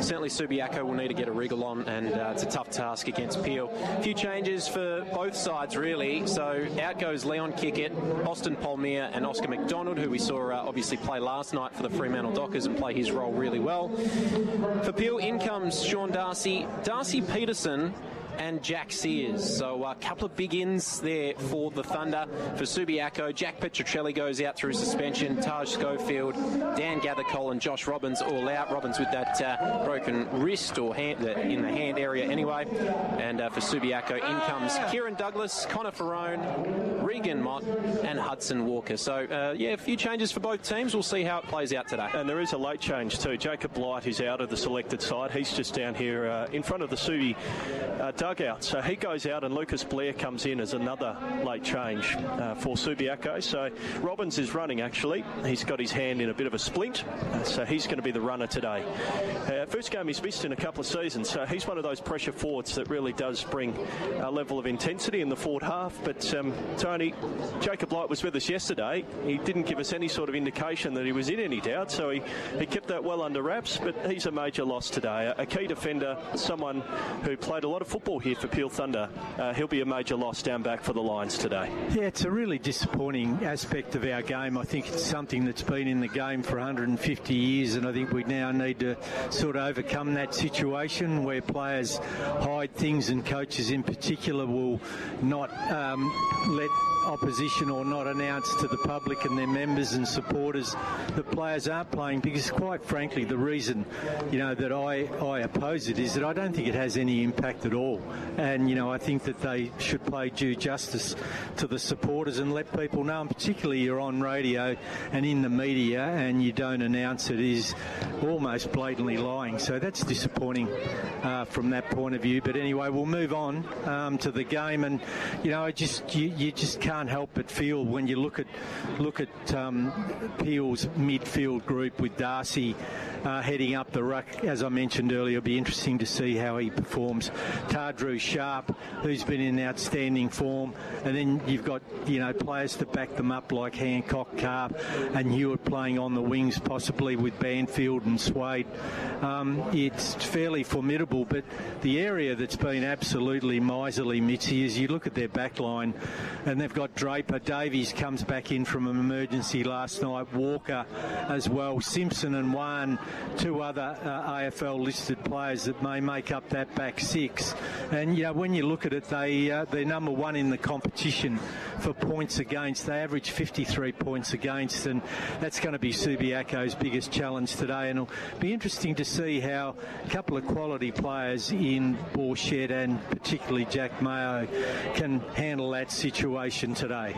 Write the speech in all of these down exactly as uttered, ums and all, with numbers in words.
certainly Subiaco will need to get a wriggle on, and uh, it's a tough task against Peel. A few changes for both sides, really. So out goes Leon Kickett, Austin Palmier and Oscar McDonald, who we saw uh, obviously play last night for the Fremantle Dockers and play his role really well. For Peel, in comes Sean Darcy, Darcy Peterson and Jack Sears. So a couple of big ins there for the Thunder. For Subiaco, Jack Petrocelli goes out through suspension, Taj Schofield, Dan Gathercole and Josh Robbins all out. Robbins with that uh, broken wrist or hand, uh, in the hand area anyway. And uh, for Subiaco, in comes Kieran Douglas, Connor Ferrone, Regan Mott and Hudson Walker. So uh, yeah, a few changes for both teams. We'll see how it plays out today. And there is a late change too. Jacob Blight is out of the selected side. He's just down here uh, in front of the Subi uh, dugout. So he goes out and Lucas Blair comes in as another late change uh, for Subiaco. So Robbins is running actually. He's got his hand in a bit of a splint. Uh, so he's going to be the runner today. Uh, first game he's missed in a couple of seasons. So he's one of those pressure forwards that really does bring a level of intensity in the forward half. But um, Tony, Jacob Blight was with us yesterday. He didn't give us any sort of indication that he was in any doubt. So he, he kept that well under wraps. But he's a major loss today. A, a key defender, someone who played a lot of football here for Peel Thunder. Uh, he'll be a major loss down back for the Lions today. Yeah, it's a really disappointing aspect of our game. I think it's something that's been in the game for one hundred fifty years, and I think we now need to sort of overcome that situation where players hide things and coaches in particular will not um, let opposition or not announce to the public and their members and supporters that players aren't playing, because quite frankly the reason you know that I, I oppose it is that I don't think it has any impact at all, and you know I think that they should play due justice to the supporters and let people know, and particularly you're on radio and in the media and you don't announce it, is almost blatantly lying. So that's disappointing uh, from that point of view. But anyway, we'll move on um, to the game, and you know I just you, you just can't Can't help but feel when you look at look at um, Peel's midfield group with Darcy uh, heading up the ruck. As I mentioned earlier, it'll be interesting to see how he performs. Tardrew Sharp, who's been in outstanding form, and then you've got you know players to back them up like Hancock, Carp, and Hewitt playing on the wings, possibly with Banfield and Swade. Um, it's fairly formidable, but the area that's been absolutely miserly, Mitzi, is you look at their back line, and they've got Draper. Davies comes back in from an emergency last night. Walker as well. Simpson and Wan, two other uh, A F L listed players that may make up that back six. And you know, when you look at it, they uh, they're number one in the competition for points against. They average fifty-three points against, and that's going to be Subiaco's biggest challenge today. And it'll be interesting to see how a couple of quality players in Borchett and particularly Jack Mayo can handle that situation today.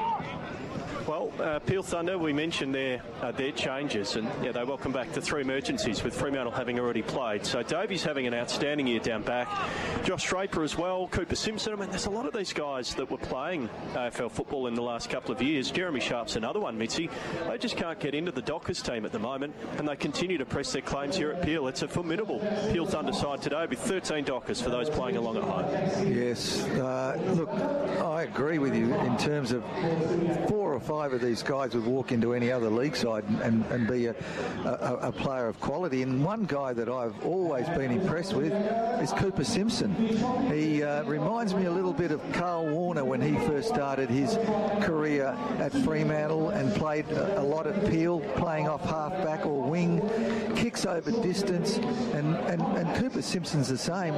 Well, uh, Peel Thunder, we mentioned their uh, their changes, and yeah, they welcome back the three emergencies with Fremantle having already played. So Davies having an outstanding year down back, Josh Draper as well, Cooper Simpson. I mean, there's a lot of these guys that were playing A F L football in the last couple of years. Jeremy Sharp's another one, Mitzi. They just can't get into the Dockers team at the moment, and they continue to press their claims here at Peel. It's a formidable Peel Thunder side today with thirteen Dockers for those playing along at home. Yes, uh, look, I agree with you in terms of four or five of these guys would walk into any other league side and, and be a, a, a player of quality. And one guy that I've always been impressed with is Cooper Simpson. He uh, reminds me a little bit of Carl Warner when he first started his career at Fremantle and played a, a lot at Peel, playing off half-back or wing, kicks over distance, and, and, and Cooper Simpson's the same.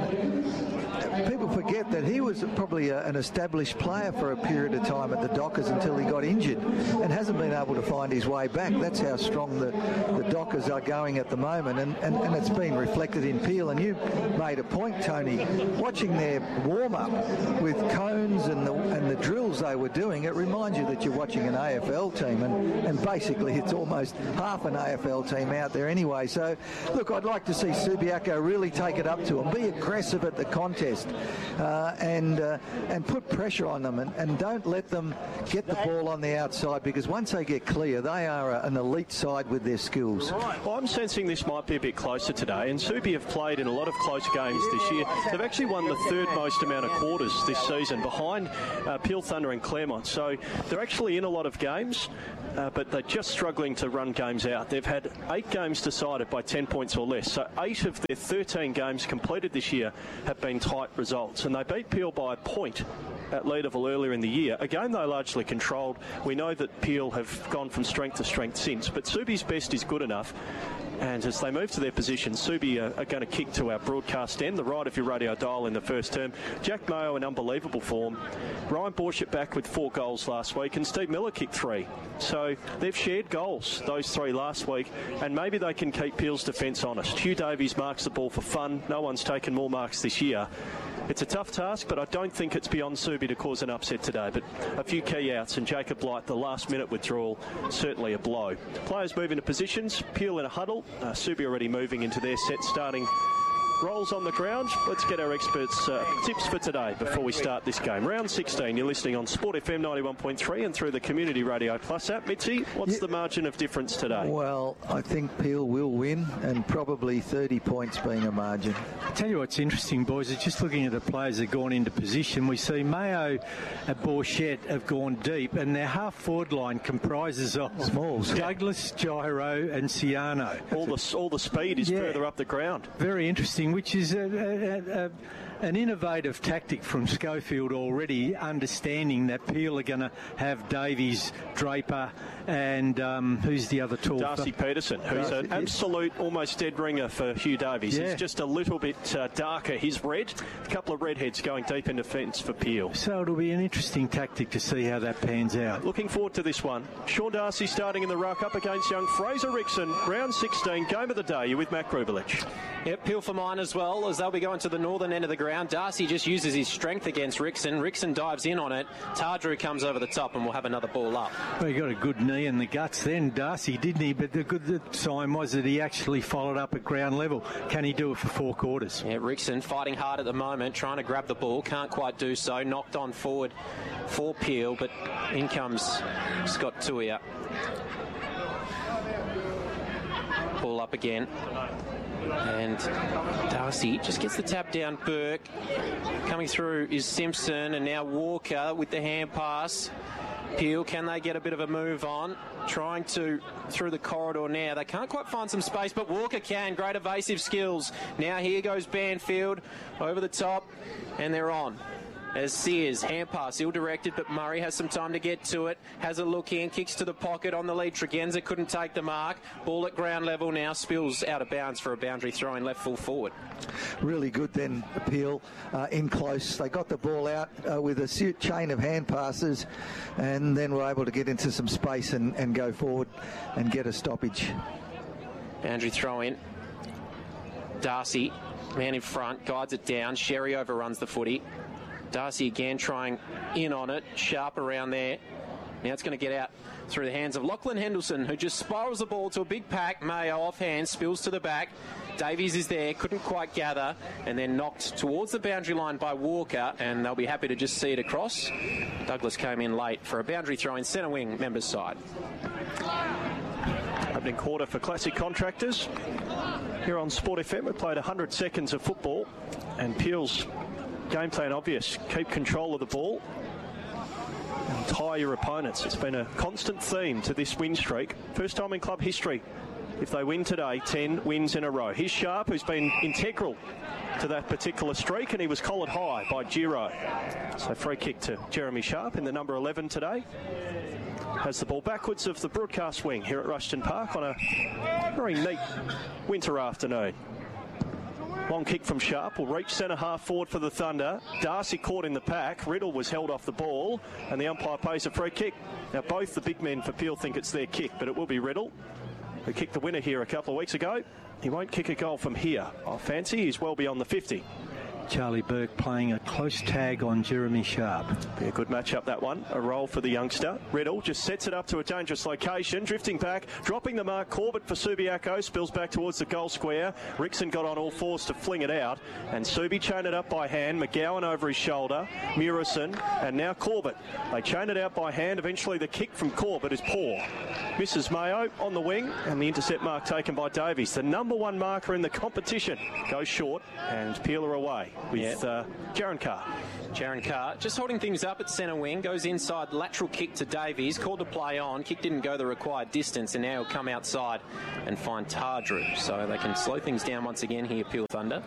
People forget that he was probably a, an established player for a period of time at the Dockers until he got injured and hasn't been able to find his way back. That's how strong the, the Dockers are going at the moment, and, and, and it's been reflected in Peel. And you made a point, Tony, watching their warm-up with cones and the, and the drills they were doing, it reminds you that you're watching an A F L team, and, and basically it's almost half an A F L team out there anyway. So, look, I'd like to see Subiaco really take it up to them, be aggressive at the contest, uh, and uh, and put pressure on them, and, and don't let them get the ball on the outside, because once they get clear, they are a, an elite side with their skills. Well, I'm sensing this might be a bit closer today, and Subi have played in a lot of close games this year. They've actually won the third most amount of quarters this season, behind uh, Peel Thunder and Claremont. So they're actually in a lot of games, uh, but they're just struggling to run games out. They've had eight games decided by ten points or less, so eight of the their thirteen games completed this year have been tight results, and they beat Peel by a point at Leederville earlier in the year. A game they largely controlled. We know that Peel have gone from strength to strength since, but Subi's best is good enough. And as they move to their position, Subi are, are going to kick to our broadcast end, the right of your radio dial in the first term. Jack Mayo in unbelievable form. Ryan Borshett back with four goals last week, and Steve Miller kicked three. So they've shared goals, those three last week, and maybe they can keep Peel's defence honest. Hugh Davies marks the ball for fun. No one's taken more marks this year. It's a tough task, but I don't think it's beyond Subi to cause an upset today. But a few key outs, and Jacob Blight, the last-minute withdrawal, certainly a blow. Players move into positions. Peel in a huddle. Uh, Subi already moving into their set, starting rolls on the ground. Let's get our experts' uh, tips for today before we start this game. Round sixteen, you're listening on Sport F M ninety-one point three and through the Community Radio Plus app. Mitzi, what's yeah. the margin of difference today? Well, I think Peel will win, and probably thirty points being a margin. I'll tell you what's interesting, boys, is just looking at the players that have gone into position. We see Mayo and Borshett have gone deep, and their half-forward line comprises of Smalls, Douglas, Gyro and Ciano. All the, all the speed is yeah. further up the ground. Very interesting, which is a, a, a, an innovative tactic from Schofield already, understanding that Peel are going to have Davies, Draper, and um, who's the other tall? Darcy Peterson, who's Darcy, an absolute yeah. almost dead ringer for Hugh Davies. Yeah. He's just a little bit uh, darker. He's red. A couple of redheads going deep in defence for Peel. So it'll be an interesting tactic to see how that pans out. Looking forward to this one. Sean Darcy starting in the ruck up against young Fraser Rickson. Round sixteen, game of the day. You're with Matt Grubelich. Yep, Peel for mine as well, as they'll be going to the northern end of the ground. Darcy just uses his strength against Rickson. Rickson dives in on it. Tardrew comes over the top, and we'll have another ball up. Well, he got a good knee in the guts then, Darcy, didn't he? But the good sign was that he actually followed up at ground level. Can he do it for four quarters? Yeah, Rickson fighting hard at the moment, trying to grab the ball. Can't quite do so. Knocked on forward for Peel, but in comes Scott Tuia. Ball up again. And Darcy just gets the tap down. Burke coming through is Simpson, and now Walker with the hand pass. Peel, can they get a bit of a move on? Trying to through the corridor now. They can't quite find some space, but Walker can. Great evasive skills. Now here goes Banfield over the top, and they're on. As Sears, hand pass, ill-directed, but Murray has some time to get to it. Has a look in, kicks to the pocket on the lead. Tregenza couldn't take the mark. Ball at ground level now, spills out of bounds for a boundary throw in left full forward. Really good then, Peel, uh, in close. They got the ball out uh, with a chain of hand passes, and then were able to get into some space and, and go forward and get a stoppage. Boundary throw in. Darcy, man in front, guides it down. Sherry overruns the footy. Darcy again trying in on it, sharp around there. Now it's going to get out through the hands of Lachlan Henderson, who just spirals the ball to a big pack. Mayo offhand, spills to the back. Davies is there, couldn't quite gather, and then knocked towards the boundary line by Walker, and they'll be happy to just see it across. Douglas came in late for a boundary throw in centre wing, members' side. Opening quarter for Classic Contractors. Here on Sport F M, we played one hundred seconds of football, and Peel's game plan obvious. Keep control of the ball and tie your opponents. It's been a constant theme to this win streak. First time in club history. If they win today, ten wins in a row. Here's Sharp, who's been integral to that particular streak, and he was collared high by Giro. So free kick to Jeremy Sharp in the number eleven today. Has the ball backwards of the broadcast wing here at Rushton Park on a very neat winter afternoon. Long kick from Sharp will reach centre half forward for the Thunder. Darcy caught in the pack. Riddle was held off the ball, and the umpire pays a free kick. Now both the big men for Peel think it's their kick, but it will be Riddle, who kicked the winner here a couple of weeks ago. He won't kick a goal from here. I fancy he's well beyond the fifty. Charlie Burke playing a close tag on Jeremy Sharp. Be a good matchup, that one. A roll for the youngster. Riddle just sets it up to a dangerous location. Drifting back, dropping the mark. Corbett for Subiaco. Spills back towards the goal square. Rickson got on all fours to fling it out. And Subi chained it up by hand. McGowan over his shoulder. Murison. And now Corbett. They chain it out by hand. Eventually the kick from Corbett is poor. Misses Mayo on the wing. And the intercept mark taken by Davies. The number one marker in the competition goes short. And Peel are away. with yeah. uh, Jaron Carr. Jaron Carr just holding things up at centre wing, goes inside, lateral kick to Davies, called to play on, kick didn't go the required distance, and now he'll come outside and find Tardrew. So they can slow things down once again here, Peel Thunder.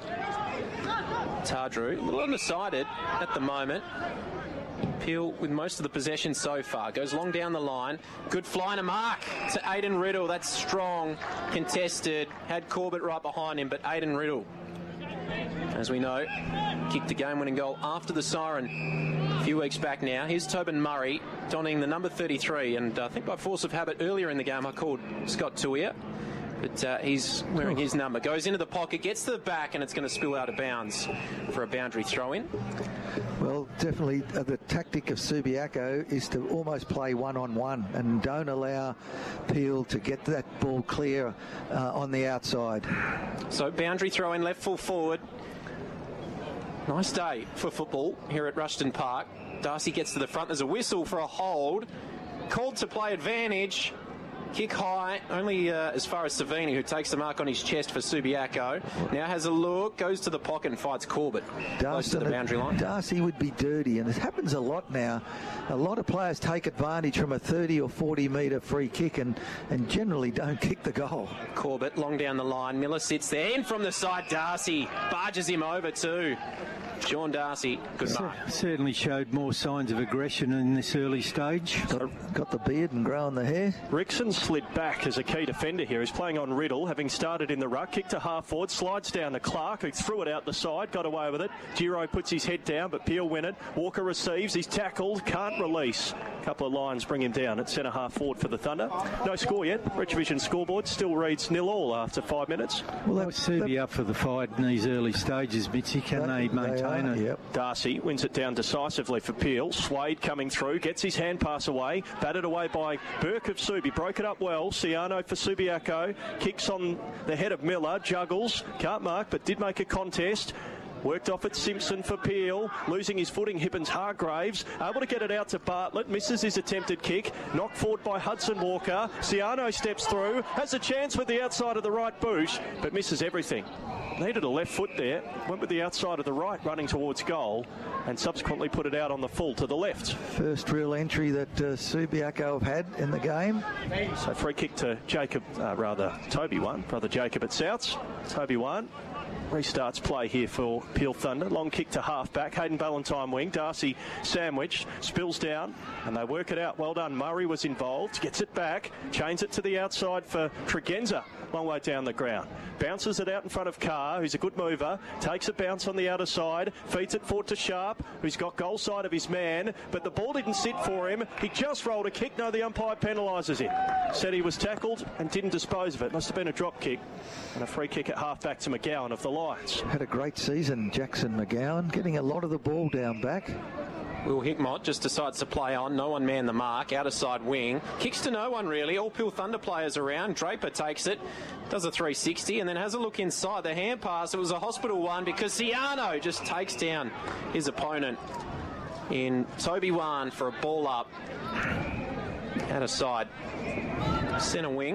Tardrew, a little undecided at the moment. Peel with most of the possession so far. Goes long down the line. Good fly and a mark to Aiden Riddle. That's strong. Contested. Had Corbett right behind him, but Aiden Riddle, as we know, kicked a game-winning goal after the siren a few weeks back now. Here's Tobin Murray donning the number thirty-three, and I think by force of habit earlier in the game I called Scott Tuia, but uh, he's wearing his number. Goes into the pocket, gets to the back, and it's going to spill out of bounds for a boundary throw-in. Well, definitely uh, the tactic of Subiaco is to almost play one-on-one and don't allow Peel to get that ball clear uh, on the outside. So boundary throw-in, left full forward. Nice day for football here at Rushton Park. Darcy gets to the front. There's a whistle for a hold. Called to play advantage. Kick high, only uh, as far as Savini, who takes the mark on his chest for Subiaco. Now has a look, goes to the pocket and fights Corbett close to the boundary line. Darcy would be dirty, and it happens a lot now. A lot of players take advantage from a thirty or forty metre free kick and, and generally don't kick the goal. Corbett long down the line. Miller sits there. In from the side, Darcy barges him over too. Sean Darcy, good mark. Certainly showed more signs of aggression in this early stage. Got, got the beard and growing the hair. Rickson slid back as a key defender here. He's playing on Riddle, having started in the ruck. Kick to half forward, slides down to Clark, who threw it out the side, got away with it. Giro puts his head down, but Peel win it. Walker receives, he's tackled, can't release. A couple of lines bring him down at centre half forward for the Thunder. No score yet. Rich Vision scoreboard still reads nil all after five minutes. Well, that was Subi up for the fight in these early stages, Mitzi. Can that, they maintain they it? Yep. Darcy wins it down decisively for Peel. Slade coming through, gets his hand pass away, batted away by Burke of Subi. Broke it up well. Ciano for Subiaco. Kicks on the head of Miller. Juggles. Can't mark, but did make a contest. Worked off at Simpson for Peel, losing his footing. Hibbins Hargraves able to get it out to Bartlett, misses his attempted kick, knocked forward by Hudson Walker. Ciano steps through, has a chance with the outside of the right boot, but misses everything. Needed a left foot there, went with the outside of the right running towards goal, and subsequently put it out on the full to the left. First real entry that uh, Subiaco have had in the game. So free kick to Jacob, uh, rather Toby one, brother Jacob at Souths. Toby one. Restarts play here for Peel Thunder. Long kick to half-back. Hayden Ballantyne wing. Darcy sandwiched. Spills down. And they work it out. Well done. Murray was involved. Gets it back. Chains it to the outside for Tregenza. Long way down the ground. Bounces it out in front of Carr, who's a good mover. Takes a bounce on the outer side. Feeds it forward to Sharp, who's got goal side of his man. But the ball didn't sit for him. He just rolled a kick. No, the umpire penalises him. Said he was tackled and didn't dispose of it. Must have been a drop kick. And a free kick at half-back to McGowan of the Lions. Had a great season, Jackson McGowan, getting a lot of the ball down back. Will Hickmott just decides to play on. No one man the mark. Outer side wing. Kicks to no one, really. All Peel Thunder players around. Draper takes it. Does a three sixty and then has a look inside. The hand pass, it was a hospital one because Ciano just takes down his opponent in Toby Wan for a ball up. Outer side. Centre wing.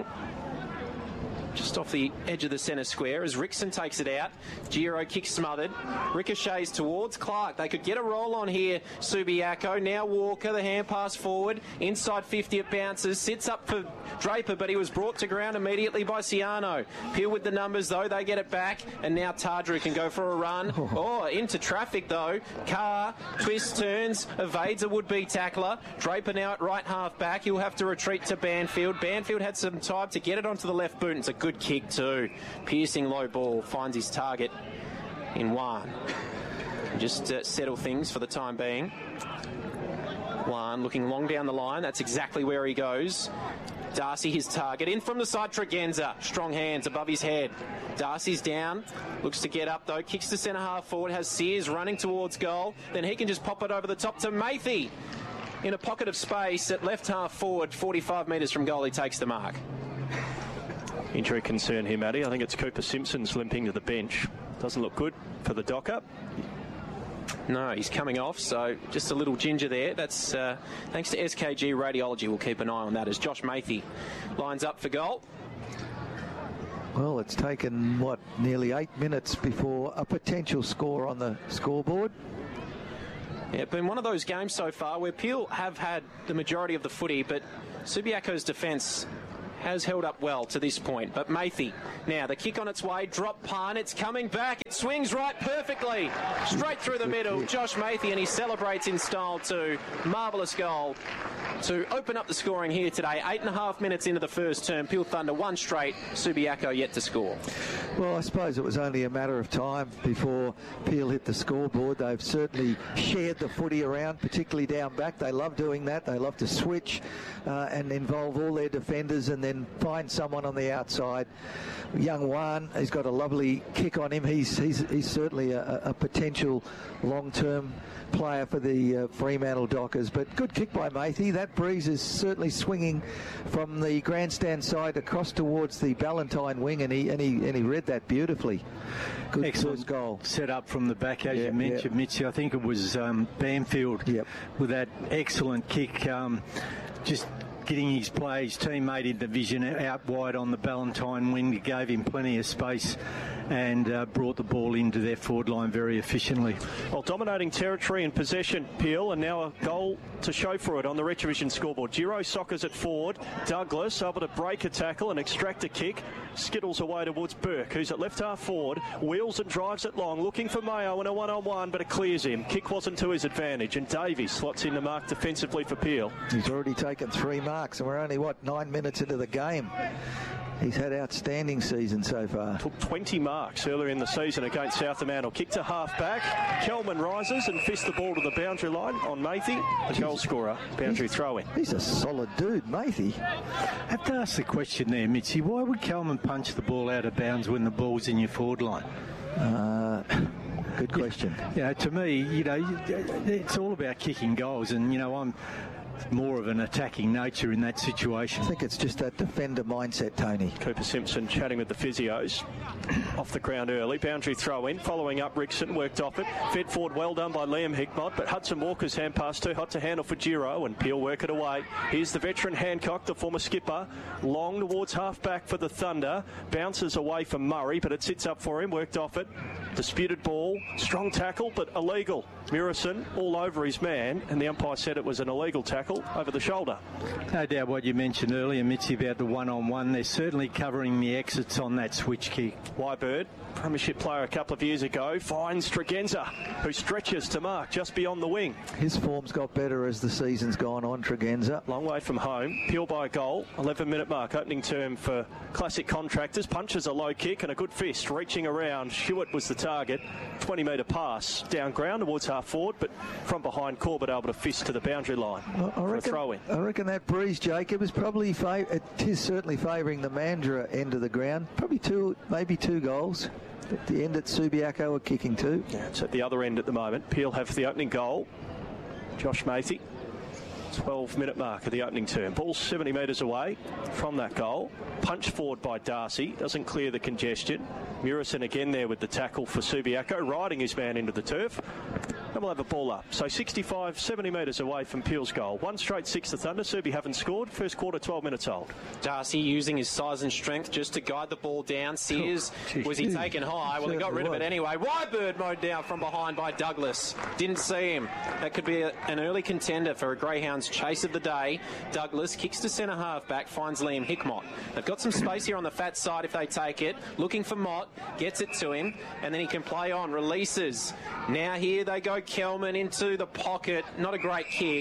Just off the edge of the centre square as Rickson takes it out. Giro kicks smothered. Ricochets towards Clark. They could get a roll on here. Subiaco. Now Walker. The hand pass forward. Inside fifty it bounces. Sits up for Draper, but he was brought to ground immediately by Ciano. Peel with the numbers though. They get it back. And now Tardrew can go for a run. Oh, oh into traffic though. Carr twists, turns, evades a would-be tackler. Draper now at right half back. He'll have to retreat to Banfield. Banfield had some time to get it onto the left boot. It's a good Good kick too. Piercing low ball finds his target in one. Just uh, settle things for the time being. One looking long down the line. That's exactly where he goes. Darcy his target. In from the side, Tregenza. Strong hands above his head. Darcy's down. Looks to get up though. Kicks to centre half forward. Has Sears running towards goal. Then he can just pop it over the top to Mathy. In a pocket of space at left half forward. forty-five metres from goal. He takes the mark. Injury concern here, Matty. I think it's Cooper Simpson's limping to the bench. Doesn't look good for the Docker. No, he's coming off, so just a little ginger there. That's uh, thanks to S K G Radiology. We'll keep an eye on that as Josh Mathy lines up for goal. Well, it's taken, what, nearly eight minutes before a potential score on the scoreboard. Yeah, it's been one of those games so far where Peel have had the majority of the footy, but Subiaco's defence has held up well to this point. But Mathy, now the kick on its way, drop punt, it's coming back, it swings right perfectly, straight through the middle. Josh Mathy, and he celebrates in style too. Marvellous goal to open up the scoring here today. Eight and a half minutes into the first term, Peel Thunder one straight, Subiaco yet to score. Well, I suppose it was only a matter of time before Peel hit the scoreboard. They've certainly shared the footy around, particularly down back. They love doing that. They love to switch uh, and involve all their defenders and then find someone on the outside. Young Wan, he's got a lovely kick on him. He's he's, he's certainly a, a potential long-term player for the uh, Fremantle Dockers, but good kick by Mathy. That breeze is certainly swinging from the grandstand side across towards the Ballantyne wing, and he and he and he read that beautifully. Good Excellent first goal. Set up from the back, as Yeah, you mentioned, yeah. Mitchie. I think it was um, Bamfield Yep. with that excellent kick, um, just getting his play, his teammate in the vision out wide on the Ballantyne wing. It gave him plenty of space and uh, brought the ball into their forward line very efficiently. Well, dominating territory and possession, Peel, and now a goal to show for it on the Retrovision scoreboard. Giro Sockers at forward. Douglas able to break a tackle and extract a kick. Skittles away towards Burke, who's at left half forward. Wheels and drives it long, looking for Mayo in a one-on-one, but it clears him. Kick wasn't to his advantage, and Davies slots in the mark defensively for Peel. He's already taken three marks, and we're only, what, nine minutes into the game. He's had outstanding season so far. Took twenty marks earlier in the season against Southampton. Kick to half-back. Kelman rises and fists the ball to the boundary line on Mathy, the goal scorer. Boundary throw-in. He's a solid dude, Mathy. I have to ask the question there, Mitchie. Why would Kelman punch the ball out of bounds when the ball's in your forward line? Uh, good question. You know, to me, you know, it's all about kicking goals, and, you know, I'm more of an attacking nature in that situation. I think it's just that defender mindset, Tony. Cooper Simpson chatting with the physios. Off the ground early. Boundary throw in. Following up, Rickson worked off it. Fed forward, well done by Liam Hickmott, but Hudson Walker's hand pass too hot to handle for Giro, and Peel work it away. Here's the veteran Hancock, the former skipper. Long towards half back for the Thunder. Bounces away from Murray, but it sits up for him. Worked off it. Disputed ball. Strong tackle, but illegal. Murison all over his man, and the umpire said it was an illegal tackle over the shoulder. No doubt what you mentioned earlier, Mitchie, about the one-on-one. They're certainly covering the exits on that switch kick. Wybird, premiership player a couple of years ago, finds Tregenza, who stretches to mark just beyond the wing. His form's got better as the season's gone on, Tregenza. Long way from home. Peel by a goal. eleven minute mark. Opening term for Classic Contractors. Punches a low kick and a good fist. Reaching around. Hewitt was the target. twenty metre pass. Down ground towards half forward, but from behind Corbett able to fist to the boundary line. Well, I, reckon, throw in. I reckon that breeze, Jacob, is probably fav- it is certainly favouring the Mandurah end of the ground. Probably two, maybe two goals. At the end, at Subiaco are kicking two. Yeah, it's at the other end at the moment. Peel have the opening goal. Josh Mathy. twelve minute mark of the opening term. Ball seventy metres away from that goal. Punch forward by Darcy. Doesn't clear the congestion. Murison again there with the tackle for Subiaco, riding his man into the turf. And we'll have a ball up. So sixty-five, seventy metres away from Peel's goal. One straight six to Thunder. Subi haven't scored. First quarter, twelve minutes old. Darcy using his size and strength just to guide the ball down. Sears, Oh, was he taken high? Well, he got rid of it anyway. Wybird mowed down from behind by Douglas. Didn't see him. That could be a, an early contender for a Greyhounds chase of the day. Douglas kicks to centre half back, finds Liam Hickmott. They've got some space here on the fat side if they take it. Looking for Mott, gets it to him, and then he can play on. Releases. Now here they go. Kelman into the pocket. Not a great kick.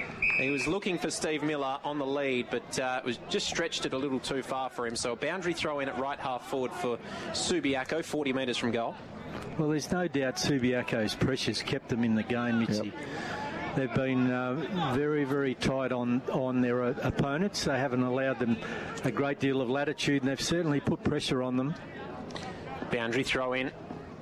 He was looking for Steve Miller on the lead, but uh, it was just stretched it a little too far for him. So a boundary throw in at right half forward for Subiaco, forty metres from goal. Well, there's no doubt Subiaco's pressures kept them in the game, Mitchie. Yep. They've been uh, very, very tight on, on their uh, opponents. They haven't allowed them a great deal of latitude, and they've certainly put pressure on them. Boundary throw in.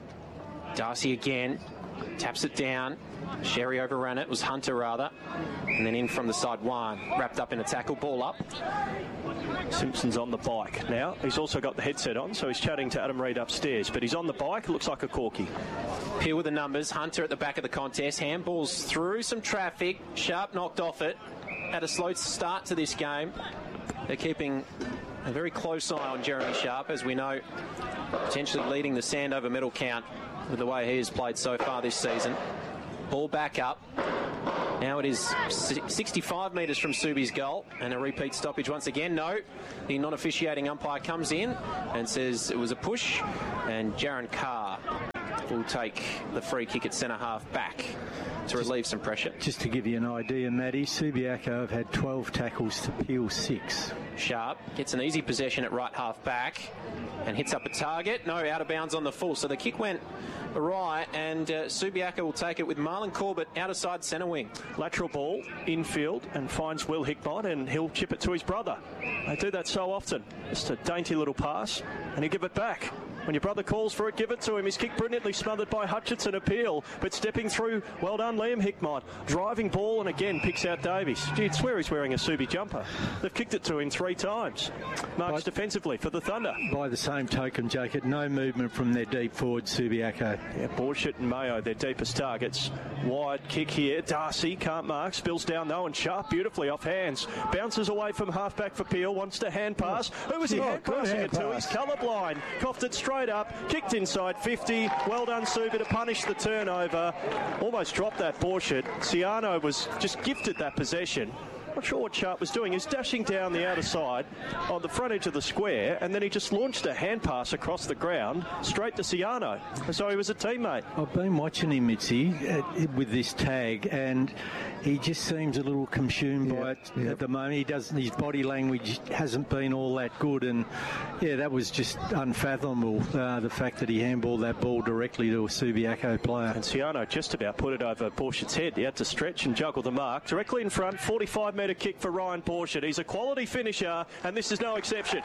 Darcy again. Taps it down. Sherry overran it. It was Hunter, rather. And then in from the side one. Wrapped up in a tackle. Ball up. Simpson's on the bike now. He's also got the headset on, so he's chatting to Adam Reid upstairs. But he's on the bike. It looks like a corky. Peel with the numbers. Hunter at the back of the contest. Handballs through some traffic. Sharp knocked off it. Had a slow start to this game. They're keeping a very close eye on Jeremy Sharp, as we know, potentially leading the Sandover medal count with the way he has played so far this season. Ball back up. Now it is sixty-five metres from Subi's goal, and a repeat stoppage once again. No, the non-officiating umpire comes in and says it was a push, and Jaron Carr will take the free kick at centre half back to relieve some pressure. Just to give you an idea, Matty, Subiaco have had twelve tackles to Peel six. Sharp gets an easy possession at right half back and hits up a target. No, out of bounds on the full. So the kick went awry, and uh, Subiaco will take it with Marlon Corbett out of side centre wing. Lateral ball infield and finds Will Hickmott, and he'll chip it to his brother. They do that so often. Just a dainty little pass, and he'll give it back. When your brother calls for it, give it to him. His kick brilliantly smothered by Hutchinson. Appeal, but stepping through, well done, Liam Hickmott. Driving ball, and again picks out Davies. Gee, I'd swear he's wearing a Subi jumper. They've kicked it to him three times. Marks by, defensively for the Thunder. By the same token, Jacob, no movement from their deep forward, Subiaco. Yeah, Borshett and Mayo, their deepest targets. Wide kick here. Darcy can't mark. Spills down though, and Sharp beautifully off hands. Bounces away from halfback for Peel. Wants to hand pass. Who was he oh, hand passing hand it to? Pass. He's colourblind. Coughed it straight up. Kicked inside fifty. Well done, Subi, to punish the turnover. Almost dropped that Borshett. Ciano was just gifted that possession. Not sure what Sharp was doing. He's dashing down the outer side on the front edge of the square, and then he just launched a hand pass across the ground straight to Ciano, as though he was a teammate. I've been watching him, Mitzi, uh, with this tag, and he just seems a little consumed yep, by it yep. at the moment. He doesn't. His body language hasn't been all that good, and yeah, that was just unfathomable. Uh, the fact that he handballed that ball directly to a Subiaco player. And Ciano just about put it over Borshett's head. He had to stretch and juggle the mark directly in front. forty-five metre kick for Ryan Borshett. He's a quality finisher, and this is no exception.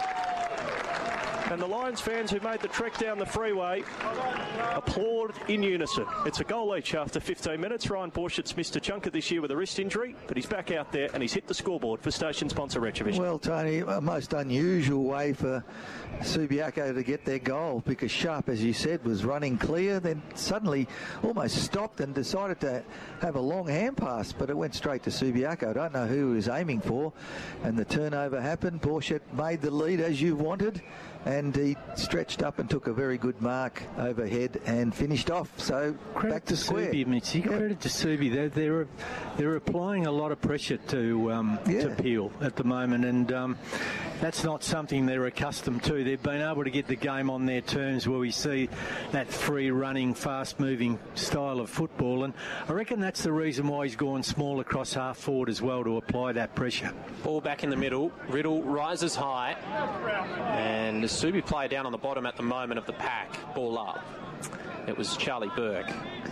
And the Lions fans who made the trek down the freeway applaud in unison. It's a goal each after fifteen minutes. Ryan Borshett's missed a chunk of this year with a wrist injury, but he's back out there and he's hit the scoreboard for station sponsor Retrovision. Well, Tony, a most unusual way for Subiaco to get their goal, because Sharp, as you said, was running clear, then suddenly almost stopped and decided to have a long hand pass, but it went straight to Subiaco. I don't know who he was aiming for, and the turnover happened. Borshett made the lead as you wanted, and he stretched up and took a very good mark overhead and finished off. So credit back to, to square. Subi, Mitzi. Yep. Credit to Subi. They're, they're, they're applying a lot of pressure to um, yeah. to Peel at the moment, and um, that's not something they're accustomed to. They've been able to get the game on their terms, where we see that free-running, fast-moving style of football, and I reckon that's the reason why he's gone small across half forward as well, to apply that pressure. Ball back in the middle. Riddle rises high, and the Subi player down on the bottom at the moment of the pack. Ball up. It was Charlie Burke.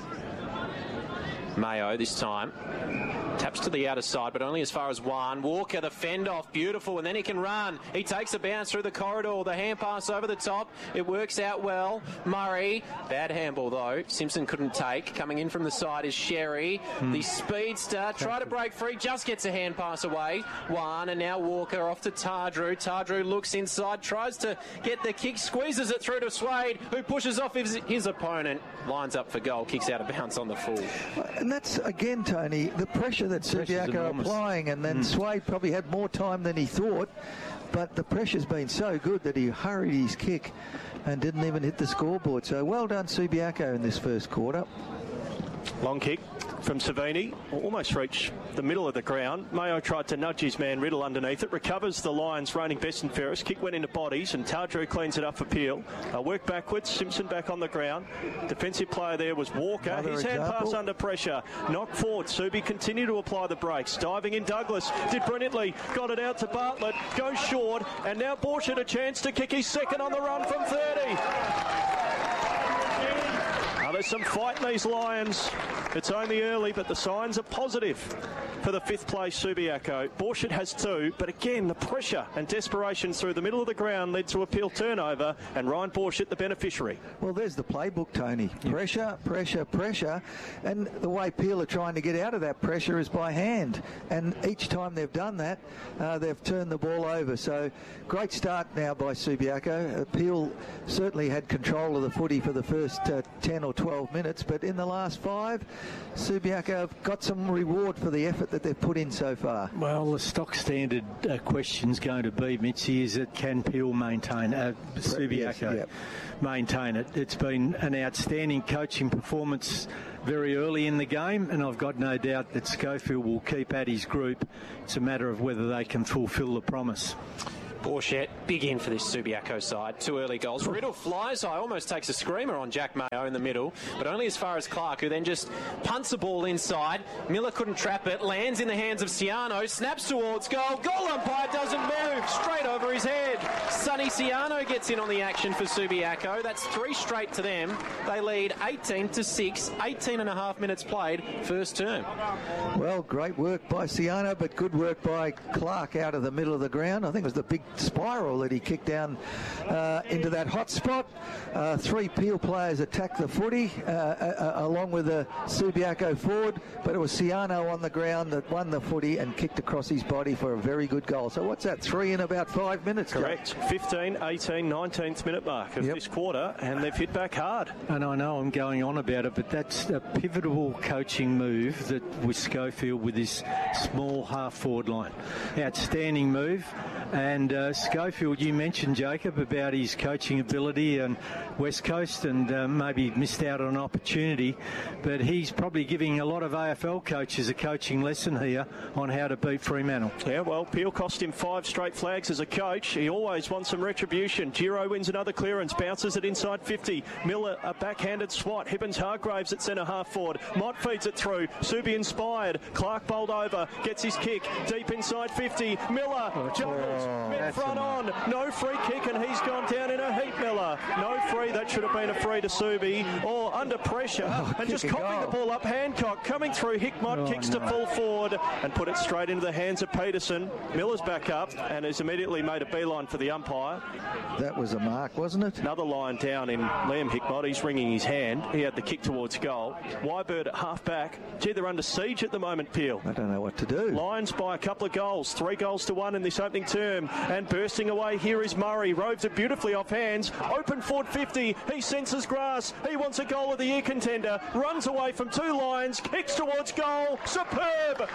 Mayo this time. Taps to the outer side, but only as far as one. Walker, the fend off, beautiful, and then he can run. He takes a bounce through the corridor, the hand pass over the top. It works out well. Murray, bad handball though. Simpson couldn't take. Coming in from the side is Sherry. Mm. The speedster, try to break free, just gets a hand pass away. One, and now Walker off to Tardrew. Tardrew looks inside, tries to get the kick, squeezes it through to Swade, who pushes off his, his opponent. Lines up for goal, kicks out of bounds on the full. And that's, again, Tony, the pressure that Subiaco are applying, and then mm. Swade probably had more time than he thought, but the pressure's been so good that he hurried his kick and didn't even hit the scoreboard. So well done, Subiaco, in this first quarter. Long kick from Savini, almost reached the middle of the ground. Mayo tried to nudge his man Riddle underneath it, recovers the Lions reigning best and fairest. Kick went into bodies, and Tardrew cleans it up for Peel. Uh, work backwards, Simpson back on the ground. Defensive player there was Walker. Another his example. hand pass under pressure. Knock forward. Subi continued to apply the brakes. Diving in Douglas, did brilliantly. Got it out to Bartlett, goes short, and now Borshett a chance to kick his second on the run from thirty. Now there's some fight in these Lions. It's only early, but the signs are positive for the fifth place Subiaco. Borshett has two, but again, the pressure and desperation through the middle of the ground led to a Peel turnover, and Ryan Borshett the beneficiary. Well, there's the playbook, Tony. Pressure, pressure, pressure, and the way Peel are trying to get out of that pressure is by hand, and each time they've done that, uh, they've turned the ball over. So great start now by Subiaco. Uh, Peel certainly had control of the footy for the first uh, ten or twelve minutes, but in the last five, Subiaco have got some reward for the effort that they've put in so far? Well, the stock standard uh, question's going to be, Mitzi, is it can Peel maintain, uh, Subiaco yes, yep. maintain it? It's been an outstanding coaching performance very early in the game, and I've got no doubt that Schofield will keep at his group. It's a matter of whether they can fulfil the promise. Borchett, big in for this Subiaco side. Two early goals. Riddle flies high, almost takes a screamer on Jack Mayo in the middle, but only as far as Clark, who then just punts the ball inside. Miller couldn't trap it, lands in the hands of Ciano, snaps towards goal. Goal umpire doesn't move, straight over his head. Sonny Ciano gets in on the action for Subiaco. That's three straight to them. They lead eighteen to six, eighteen and a half minutes played, first term. Well, great work by Ciano, but good work by Clark out of the middle of the ground. I think it was the big spiral that he kicked down uh, into that hot spot. Uh, three Peel players attacked the footy uh, uh, along with the Subiaco forward, but it was Ciano on the ground that won the footy and kicked across his body for a very good goal. So what's that, three in about five minutes? Correct. Jake? fifteen, eighteen, nineteenth minute mark of yep. this quarter, and they've hit back hard. And I know I'm going on about it, but that's a pivotal coaching move that with Schofield with his small half-forward line. Outstanding move. And uh, Schofield, you mentioned, Jacob, about his coaching ability and West Coast, and uh, maybe missed out on an opportunity, but he's probably giving a lot of A F L coaches a coaching lesson here on how to beat Fremantle. Yeah, well, Peel cost him five straight flags as a coach. He always wants some retribution. Giro wins another clearance, bounces it inside fifty. Miller, a backhanded swat. Hibbins Hargraves at centre half forward. Mott feeds it through. Subi inspired. Clark bowled over, gets his kick deep inside fifty. Miller oh, jumbles, oh, mid front on. No free kick, and he's gone down in a heap, Miller. No free, that should have been a free to Subi. Or under pressure, oh, and just coughing the ball up. Hancock coming through. Hickmott oh, kicks no. to full forward and put it straight into the hands of Peterson. Miller's back up and has immediately made a beeline for the umpire. That was a mark, wasn't it? Another line down in Liam Hickmott. He's wringing his hand. He had the kick towards goal. Wybird at half back. Gee, they're under siege at the moment, Peel. I don't know what to do. Lions by a couple of goals. Three goals to one in this opening term. And bursting away here is Murray. Roves it beautifully off hands. Open forward fifty. He senses grass. He wants a goal of the year contender. Runs away from two Lions. Kicks towards goal. Superb!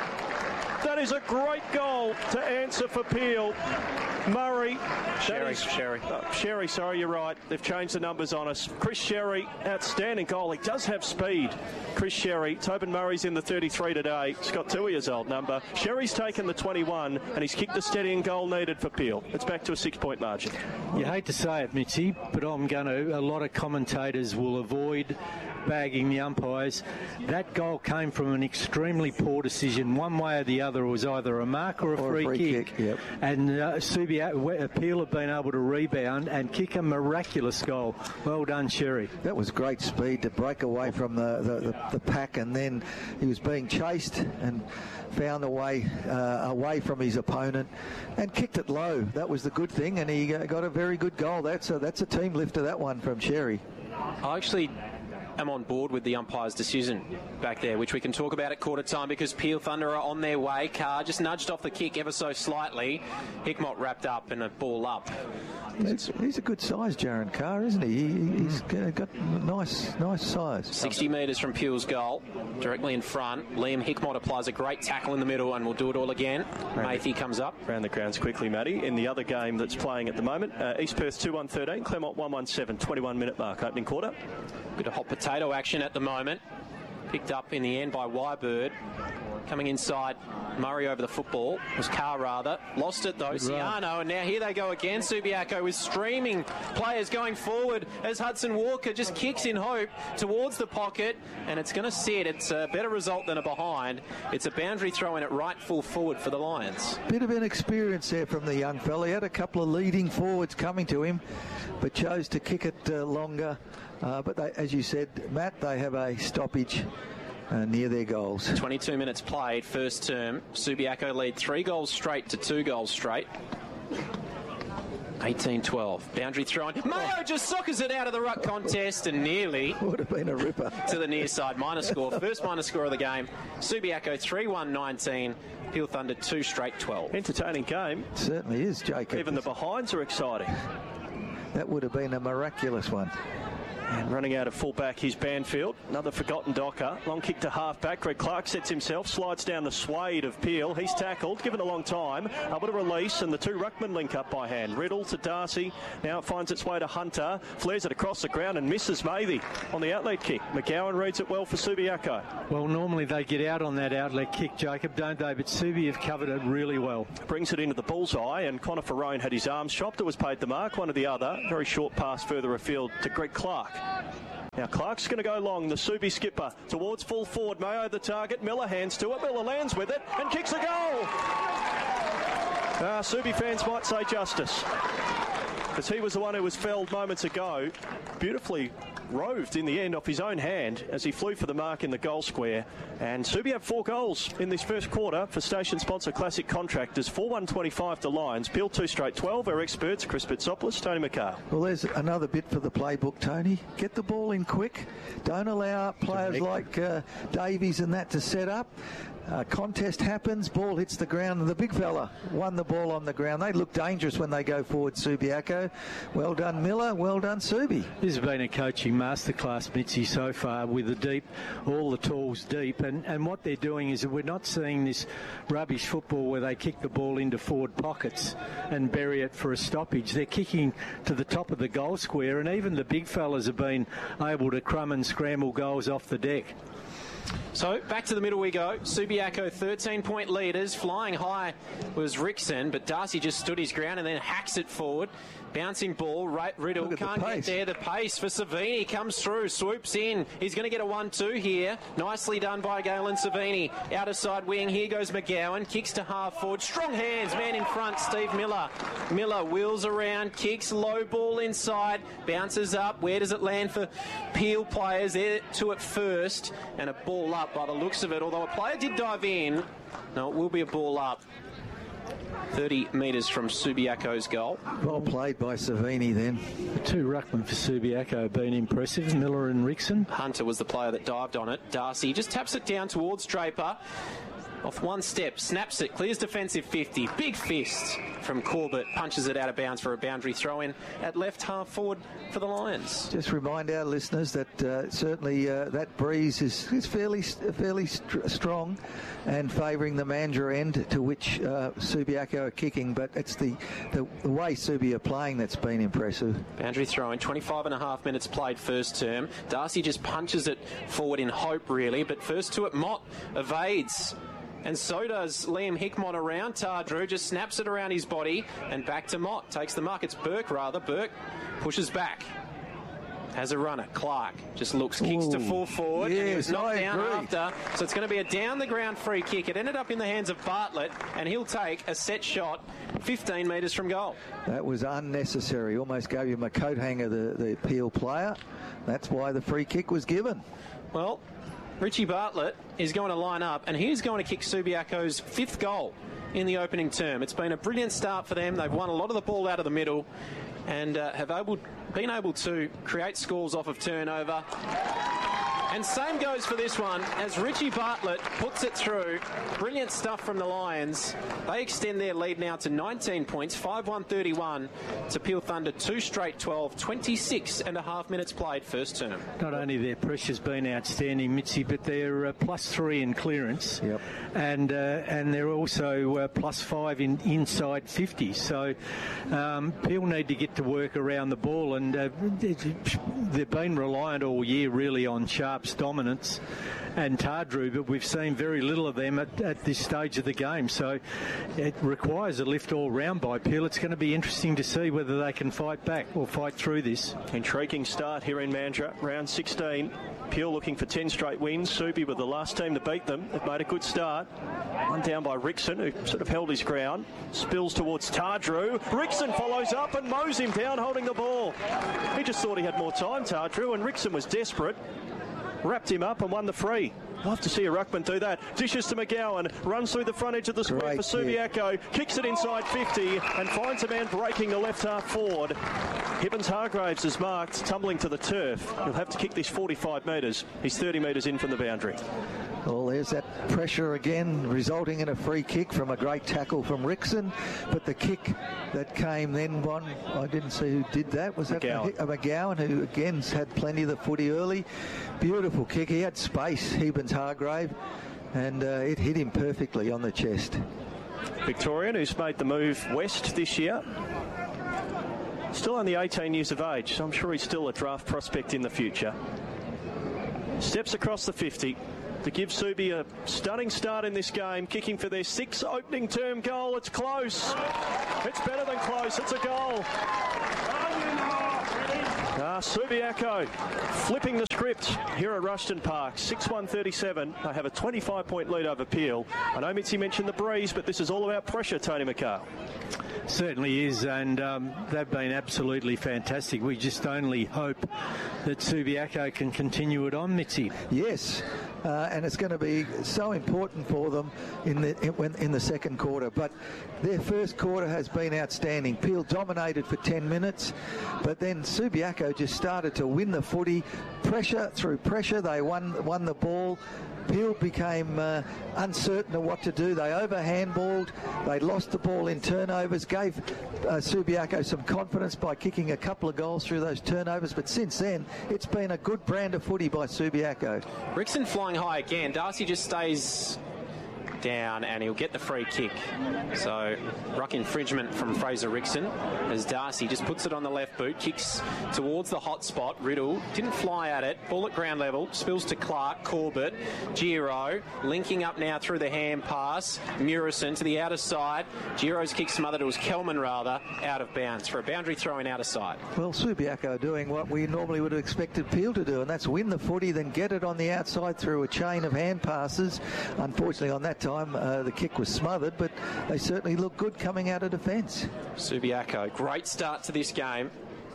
That is a great goal to answer for Peel. Murray. Sherry, is, Sherry. Uh, Sherry, sorry, you're right. They've changed the numbers on us. Chris Sherry, outstanding goal. He does have speed. Chris Sherry. Tobin Murray's in the thirty-three today. He's got two years old number. Sherry's taken the twenty-one, and he's kicked the steadying goal needed for Peel. It's back to a six-point margin. You hate to say it, Mitzi, but I'm going to. A lot of commentators will avoid bagging the umpires. That goal came from an extremely poor decision. One way or the other, it was either a mark or a or free, a free kick. kick yep. And uh, Subi Peel have been able to rebound and kick a miraculous goal. Well done, Sherry. That was great speed to break away from the, the, the, the pack, and then he was being chased and found a way uh, away from his opponent and kicked it low. That was the good thing, and he got a very good goal. That's a, that's a team lifter, that one from Sherry. I actually am on board with the umpire's decision back there, which we can talk about at quarter time, because Peel Thunder are on their way. Carr just nudged off the kick ever so slightly. Hickmott wrapped up and a ball up. He's, he's a good size, Jaron Carr, isn't he? he he's mm. got nice, nice size. sixty metres from Peel's goal, directly in front. Liam Hickmott applies a great tackle in the middle, and we'll do it all again. Matey comes up. Round the grounds quickly, Matty. In the other game that's playing at the moment, uh, East Perth two one thirteen, Claremont one one seven, twenty-one minute mark, opening quarter. Bit of hot potato action at the moment. Picked up in the end by Wybird. Coming inside, Murray over the football. It was Carr rather. Lost it though, Ciano, and now here they go again. Subiaco with streaming players going forward as Hudson Walker just kicks in hope towards the pocket, and it's going to sit. It's a better result than a behind. It's a boundary throw in at right full forward for the Lions. Bit of inexperience there from the young fella. He had a couple of leading forwards coming to him, but chose to kick it uh, longer. Uh, but they, as you said, Matt, they have a stoppage uh, near their goals. twenty-two minutes played, first term. Subiaco lead three goals straight to two goals straight. eighteen twelve. Boundary throw in. Mayo just soccers it out of the ruck contest and nearly would have been a ripper to the near side. Minor score. First minor score of the game. Subiaco three one nineteen. Peel Thunder two straight twelve. Entertaining game. It certainly is, Jacob. Even the behinds are exciting. That would have been a miraculous one. And running out of fullback, he's Banfield. Another forgotten Docker. Long kick to half-back. Greg Clark sets himself, slides down the swade of Peel. He's tackled, given a long time. Able to release, and the two ruckmen link up by hand. Riddle to Darcy. Now it finds its way to Hunter. Flares it across the ground and misses Maybe on the outlet kick. McGowan reads it well for Subiaco. Well, normally they get out on that outlet kick, Jacob, don't they? But Subi have covered it really well. Brings it into the bullseye, and Connor Ferrone had his arms chopped. It was paid the mark, one or the other. Very short pass further afield to Greg Clark. Now Clark's going to go long, the Subi skipper, towards full forward. Mayo the target, Miller hands to it, Miller lands with it and kicks a goal. Uh, Subi fans might say justice, because he was the one who was felled moments ago. Beautifully roved in the end off his own hand as he flew for the mark in the goal square. And Subi have four goals in this first quarter for station sponsor Classic Contractors. four one twenty-five to Lions. Peel two straight twelve. Our experts, Chris Bitsopoulos, Tony McCarr. Well, there's another bit for the playbook, Tony. Get the ball in quick. Don't allow players like uh, Davies and that to set up. Uh, contest happens, ball hits the ground, and the big fella won the ball on the ground. They look dangerous when they go forward, Subiaco. Well done, Miller. Well done, Subi. This has been a coaching masterclass, Mitzi, so far, with the deep, all the tools deep. And, and what they're doing is that we're not seeing this rubbish football where they kick the ball into forward pockets and bury it for a stoppage. They're kicking to the top of the goal square, and even the big fellas have been able to crumb and scramble goals off the deck. So back to the middle we go. Subiaco thirteen point leaders. Flying high was Rickson, but Darcy just stood his ground and then hacks it forward. Bouncing ball, Riddle can't get there. The pace for Savini comes through, swoops in. He's going to get a one two here. Nicely done by Galen Savini. Outer side wing, here goes McGowan. Kicks to half forward. Strong hands, man in front, Steve Miller. Miller wheels around, kicks, low ball inside, bounces up. Where does it land for Peel players? There to it first, and a ball up by the looks of it. Although a player did dive in, no, it will be a ball up. thirty metres from Subiaco's goal. Well played by Savini then. The two ruckmen for Subiaco have been impressive, Miller and Rickson. Hunter was the player that dived on it. Darcy just taps it down towards Draper. Off one step, snaps it, clears defensive fifty. Big fist from Corbett, punches it out of bounds for a boundary throw-in at left half forward for the Lions. Just remind our listeners that uh, certainly uh, that breeze is, is fairly fairly st- strong and favouring the Mandurah end to which uh, Subiaco are kicking, but it's the, the, the way Subi are playing that's been impressive. Boundary throw-in, twenty-five and a half minutes played first term. Darcy just punches it forward in hope, really, but first to it, Mott evades. And so does Liam Hickmott around. Tardrew just snaps it around his body and back to Mott. Takes the mark. It's Burke, rather. Burke pushes back. Has a runner. Clark just looks, kicks Ooh, to full forward. Yes, and he was knocked I down agree. after. So it's going to be a down-the-ground free kick. It ended up in the hands of Bartlett, and he'll take a set shot fifteen metres from goal. That was unnecessary. Almost gave him a coat hanger, the, the Peel player. That's why the free kick was given. Well, Richie Bartlett is going to line up, and he's going to kick Subiaco's fifth goal in the opening term. It's been a brilliant start for them. They've won a lot of the ball out of the middle and uh, have able, been able to create scores off of turnover. And same goes for this one as Richie Bartlett puts it through. Brilliant stuff from the Lions. They extend their lead now to nineteen points, five one thirty-one to Peel Thunder, two straight twelve, twenty-six and a half minutes played first term. Not only their pressure's been outstanding, Mitzi, but they're uh, plus three in clearance. Yep. And uh, and they're also uh, plus five in inside fifty. So um, Peel need to get to work around the ball, and uh, they've been reliant all year really on Sharp's dominance and Tardrew, but we've seen very little of them at, at this stage of the game. So it requires a lift all round by Peel. It's going to be interesting to see whether they can fight back or fight through this. Intriguing start here in Mandurah, round sixteen. Peel looking for ten straight wins. Subi were the last team to beat them. They've made a good start. One down by Rickson, who sort of held his ground. Spills towards Tardrew. Rickson follows up and mows him down holding the ball. He just thought he had more time, Tardrew, and Rickson was desperate. Wrapped him up and won the free. Love to see a ruckman do that. Dishes to McGowan, runs through the front edge of the square Great for Subiaco, kicks it inside fifty and finds a man breaking the left half forward. Hibbins-Hargraves is marked, tumbling to the turf. He'll have to kick this forty-five metres. He's thirty metres in from the boundary. Well, there's that pressure again, resulting in a free kick from a great tackle from Rickson. But the kick that came then, one, I didn't see who did that. Was that McGowan, McGowan who again had plenty of the footy early. Beautiful kick. He had space, Hibbins-Hargrave, and uh, it hit him perfectly on the chest. Victorian, who's made the move west this year. Still only eighteen years of age, so I'm sure he's still a draft prospect in the future. Steps across the fifty to give Subi a stunning start in this game, kicking for their sixth opening term goal. It's close. It's better than close. It's a goal. Ah, Subiaco flipping the script here at Rushton Park. six one thirty-seven. They have a twenty-five point lead over Peel. I know Mitzi mentioned the breeze, but this is all about pressure, Tony McHale. Certainly is, and um, they've been absolutely fantastic. We just only hope that Subiaco can continue it on, Mitzi. Yes, uh, and it's going to be so important for them in the in, in the second quarter. But their first quarter has been outstanding. Peel dominated for ten minutes, but then Subiaco just started to win the footy. Pressure through pressure, they won won the ball. Peel became uh, uncertain of what to do. They overhandballed. They lost the ball in turnovers, gave uh, Subiaco some confidence by kicking a couple of goals through those turnovers. But since then, it's been a good brand of footy by Subiaco. Rickson flying high again. Darcy just stays down and he'll get the free kick. So ruck infringement from Fraser Rickson as Darcy just puts it on the left boot, kicks towards the hot spot. Riddle didn't fly at it, ball at ground level, spills to Clark, Corbett, Giro linking up now through the hand pass. Murison to the outer side. Giro's kick smothered. It was Kelman rather out of bounds for a boundary throw in outer side. Well, Subiaco doing what we normally would have expected Peel to do, and that's win the footy, then get it on the outside through a chain of hand passes. Unfortunately on that time Time, uh, the kick was smothered, but they certainly look good coming out of defence. Subiaco, great start to this game.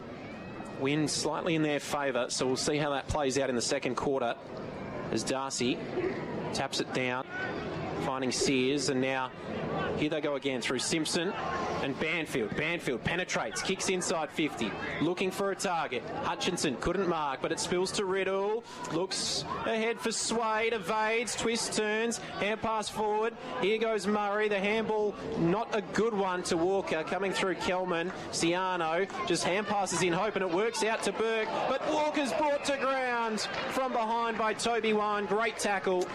Wind slightly in their favour, so we'll see how that plays out in the second quarter as Darcy taps it down, finding Sears, and now here they go again through Simpson and Banfield. Banfield penetrates, kicks inside fifty, looking for a target. Hutchinson couldn't mark, but it spills to Riddle. Looks ahead for Swade, evades, twists, turns, hand pass forward. Here goes Murray. The handball, not a good one to Walker, coming through Kelman. Ciano just hand passes in hope, and it works out to Burke, but Walker's brought to ground from behind by Toby Wan. Great tackle.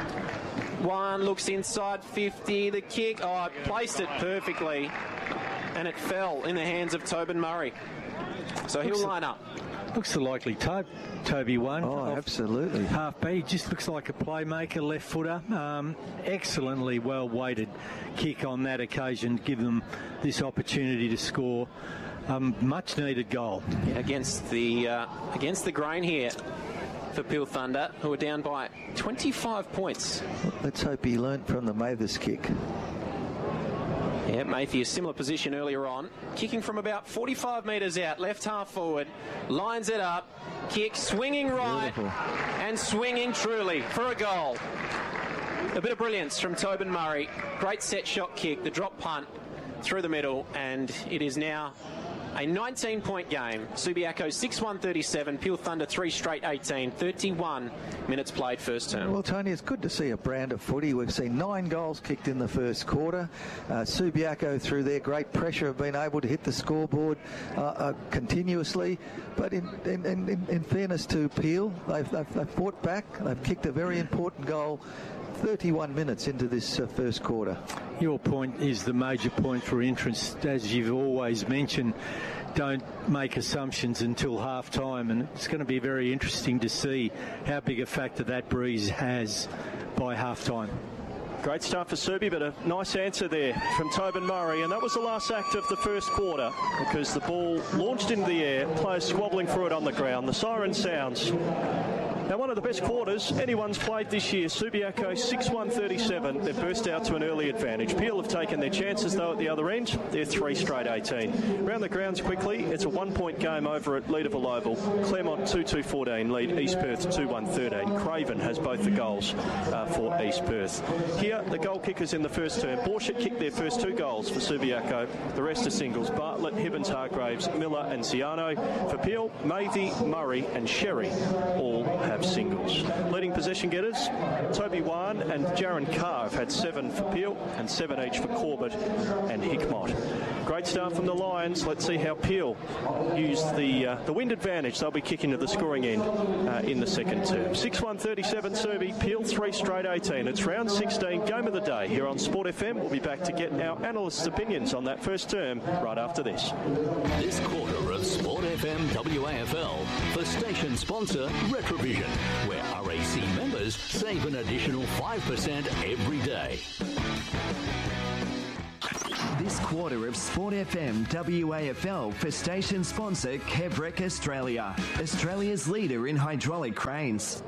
One looks inside fifty. The kick, oh, placed it perfectly, and it fell in the hands of Tobin Murray. So he'll looks line up. Looks a likely to- Toby one. Oh, absolutely. Half B, just looks like a playmaker, left footer. Um, excellently well weighted kick on that occasion to give them this opportunity to score. Um, much needed goal. Yeah, against the uh, against the grain here for Peel Thunder, who are down by twenty-five points. Let's hope he learnt from the Mathers kick. Yeah, Mayfield, similar position earlier on. Kicking from about forty-five metres out, left half forward. Lines it up. Kick, swinging right. Beautiful. And swinging truly for a goal. A bit of brilliance from Tobin Murray. Great set shot kick, the drop punt through the middle, and it is now a nineteen point game. Subiaco six one thirty-seven, Peel Thunder three straight eighteen, thirty-one minutes played first term. Well, Tony, it's good to see a brand of footy. We've seen nine goals kicked in the first quarter. Uh, Subiaco, through their great pressure, have been able to hit the scoreboard uh, uh, continuously. But in, in, in, in fairness to Peel, they've, they've, they've fought back. They've kicked a very important goal thirty-one minutes into this uh, first quarter. Your point is the major point for interest. As you've always mentioned, don't make assumptions until half time, and it's going to be very interesting to see how big a factor that breeze has by half time. Great start for Subi, but a nice answer there from Tobin Murray, and that was the last act of the first quarter because the ball launched into the air, players squabbling through it on the ground. The siren sounds. Now, one of the best quarters anyone's played this year. Subiaco six one thirty-seven. They've burst out to an early advantage. Peel have taken their chances, though, at the other end. They're three straight eighteen. Round the grounds quickly, it's a one-point game over at Leederville Oval. Claremont two two fourteen lead East Perth two one thirteen. Craven has both the goals uh, for East Perth. Here, the goal kickers in the first term. Borshett kicked their first two goals for Subiaco. The rest are singles. Bartlett, Hibbins, Hargraves, Miller and Ciano. For Peel, Mavey, Murray and Sherry all have singles. Leading possession getters, Toby Wan and Jaron Carr have had seven for Peel and seven each for Corbett and Hickmott. Great start from the Lions. Let's see how Peel used the uh, the wind advantage. They'll be kicking to the scoring end uh, in the second term. six one thirty-seven Subi, Peel three straight eighteen. It's round sixteen, game of the day here on Sport F M. We'll be back to get our analysts' opinions on that first term right after this. This quarter of Sport F M W A F L for station sponsor Retrovision, where R A C members save an additional five percent every day. This quarter of Sport F M W A F L for station sponsor Kevrec Australia, Australia's leader in hydraulic cranes.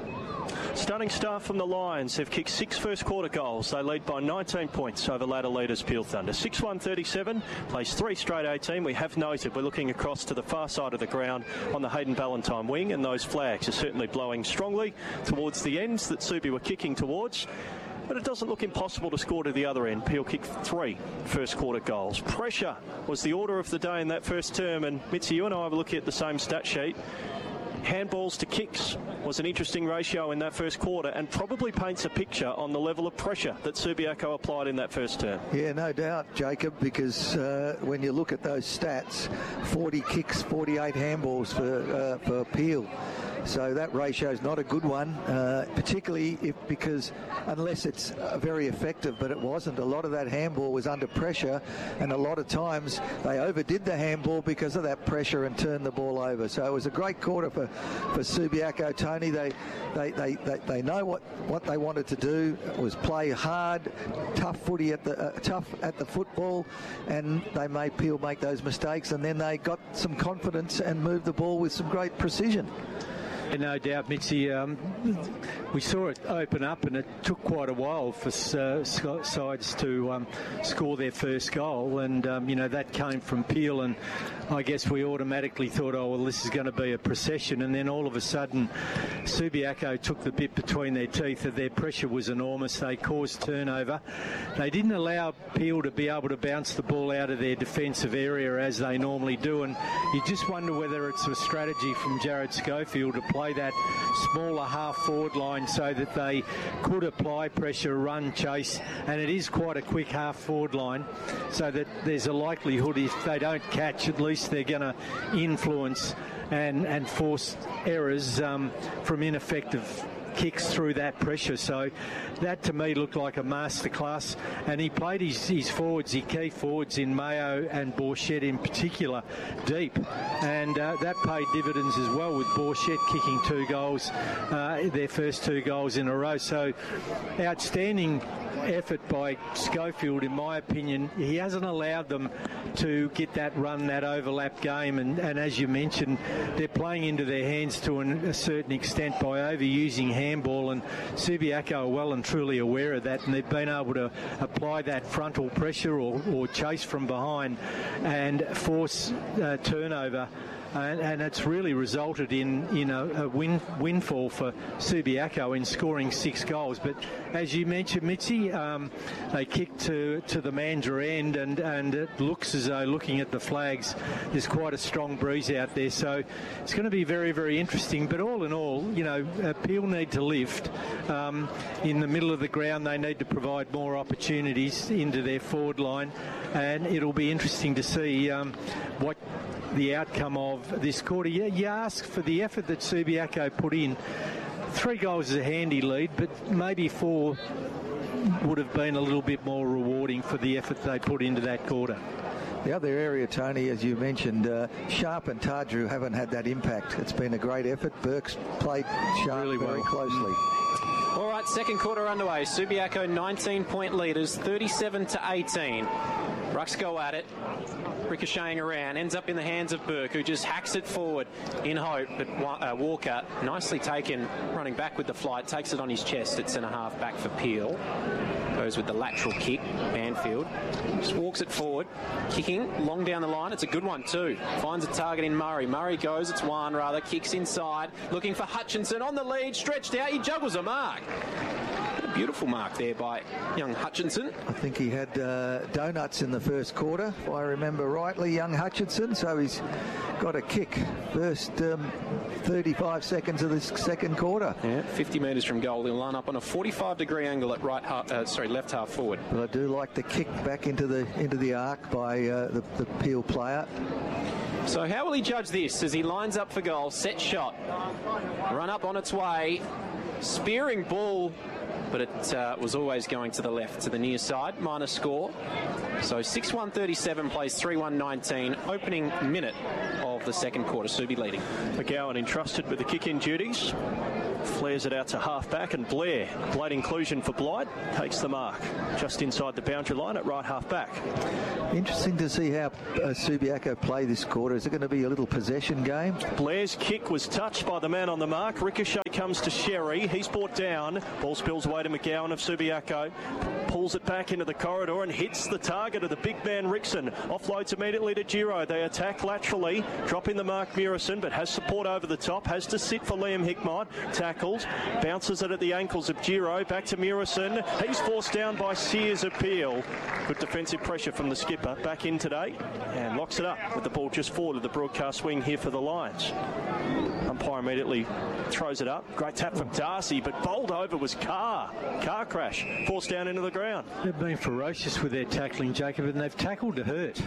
Stunning start from the Lions. They've kicked six first quarter goals. They lead by nineteen points over ladder leaders Peel Thunder. six one thirty-seven, plays three straight eighteen. We have noted we're looking across to the far side of the ground on the Hayden Ballantyne wing, and those flags are certainly blowing strongly towards the ends that Subi were kicking towards. But it doesn't look impossible to score to the other end. Peel kicked three first quarter goals. Pressure was the order of the day in that first term, and Mitzi, you and I were looking at the same stat sheet. Handballs to kicks was an interesting ratio in that first quarter, and probably paints a picture on the level of pressure that Subiaco applied in that first term. Yeah, no doubt, Jacob, because uh, when you look at those stats, forty kicks, forty-eight handballs for, uh, for Peel. So that ratio is not a good one, uh, particularly if because unless it's uh, very effective, but it wasn't. A lot of that handball was under pressure, and a lot of times they overdid the handball because of that pressure and turned the ball over. So it was a great quarter for, for Subiaco, Tony. They they, they, they they know what, what they wanted to do was play hard, tough footy at the uh, tough at the football, and they made Peel make those mistakes, and then they got some confidence and moved the ball with some great precision. No doubt, Mitzi. Um, we saw it open up, and it took quite a while for uh, sides to um, score their first goal, and um, you know that came from Peel, and I guess we automatically thought, oh well, this is going to be a procession, and then all of a sudden, Subiaco took the bit between their teeth. Their pressure was enormous. They caused turnover. They didn't allow Peel to be able to bounce the ball out of their defensive area as they normally do, and you just wonder whether it's a strategy from Jared Schofield to play that smaller half-forward line so that they could apply pressure, run, chase, and it is quite a quick half-forward line, so that there's a likelihood if they don't catch, at least they're going to influence and, and force errors um, from ineffective kicks through that pressure. So that to me looked like a masterclass, and he played his, his forwards, his key forwards in Mayo and Borshett in particular deep, and uh, that paid dividends as well, with Borshett kicking two goals, uh, their first two goals in a row. So outstanding effort by Schofield, in my opinion. He hasn't allowed them to get that run, that overlap game, and, and as you mentioned, they're playing into their hands to an, a certain extent by overusing handball, and Subiaco are well and truly aware of that, and they've been able to apply that frontal pressure or, or chase from behind and force uh, turnover. And, and it's really resulted in, you know, a win, windfall for Subiaco in scoring six goals. But as you mentioned, Mitzi, um, they kicked to, to the Mandurah end, and, and it looks as though, looking at the flags, there's quite a strong breeze out there. So it's going to be very, very interesting. But all in all, you know, uh, Peel need to lift. Um, in the middle of the ground, they need to provide more opportunities into their forward line. And it'll be interesting to see um, what the outcome of this quarter. You, you ask for the effort that Subiaco put in. Three goals is a handy lead, but maybe four would have been a little bit more rewarding for the effort they put into that quarter. The other area, Tony, as you mentioned, uh, Sharp and Tadru haven't had that impact. It's been a great effort. Burke's played Sharp really very well. closely. All right, second quarter underway. Subiaco nineteen point leaders, thirty-seven to eighteen. Rucks go at it, ricocheting around, ends up in the hands of Burke, who just hacks it forward in hope, but uh, Walker, nicely taken, running back with the flight, takes it on his chest at centre-half back for Peel. Goes with the lateral kick, Banfield. Just walks it forward, kicking long down the line. It's a good one too. Finds a target in Murray. Murray goes, it's one rather, kicks inside, looking for Hutchinson on the lead, stretched out, he juggles a mark. A beautiful mark there by young Hutchinson. I think he had uh, donuts in the first quarter, if I remember rightly, young Hutchinson, so he's got a kick first um, thirty-five seconds of this second quarter. Yeah, fifty metres from goal. He'll line up on a forty-five degree angle at right half, uh, sorry, left half forward. But I do like the kick back into the into the arc by uh, the, the Peel player. So how will he judge this as he lines up for goal? Set shot, run up on its way, spearing ball, but it uh, was always going to the left, to the near side, minus score. So six one thirty-seven plays three one nineteen, opening minute of the second quarter. Subi leading. McGowan entrusted with the kick-in duties. Flares it out to half-back, and Blair, late inclusion for Blythe, takes the mark just inside the boundary line at right half-back. Interesting to see how uh, Subiaco play this quarter. Is it going to be a little possession game? Blair's kick was touched by the man on the mark. Ricochet comes to Sherry. He's brought down. Ball spills away to McGowan of Subiaco. Pulls it back into the corridor and hits the target of the big man Rickson. Offloads immediately to Giro. They attack laterally, dropping the mark Murison, but has support over the top. Has to sit for Liam Hickmott. Tackles. Bounces it at the ankles of Giro. Back to Murison. He's forced down by Sears of Peel. Good defensive pressure from the skipper. Back in today and locks it up with the ball just forward of the broadcast wing here for the Lions. Umpire immediately throws it up. Great tap from Darcy, but bowled over was Carr. Car crash. Forced down into the ground. They've been ferocious with their tackling, Jacob, and they've tackled to hurt.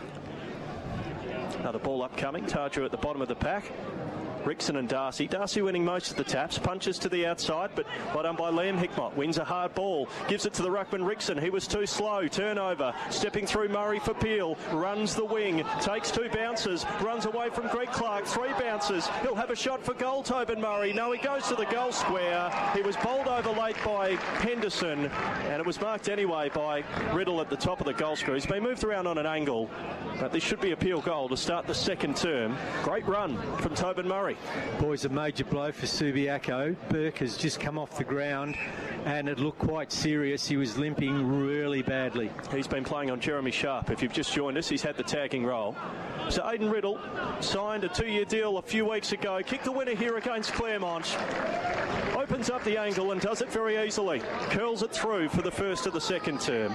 Another ball upcoming. Tarju at the bottom of the pack. Rickson and Darcy. Darcy winning most of the taps. Punches to the outside, but well done by Liam Hickmott. Wins a hard ball. Gives it to the ruckman Rickson. He was too slow. Turnover. Stepping through Murray for Peel. Runs the wing. Takes two bounces. Runs away from Greg Clark. Three bounces. He'll have a shot for goal, Tobin Murray. No, he goes to the goal square. He was bowled over late by Henderson, and it was marked anyway by Riddle at the top of the goal square. He's been moved around on an angle, but this should be a Peel goal to start the second term. Great run from Tobin Murray. Boys, a major blow for Subiaco. Burke has just come off the ground and it looked quite serious. He was limping really badly. He's been playing on Jeremy Sharp. If you've just joined us, he's had the tagging role. So Aidan Riddle signed a two-year deal a few weeks ago. Kicked the winner here against Claremont. Opens up the angle and does it very easily. Curls it through for the first of the second term.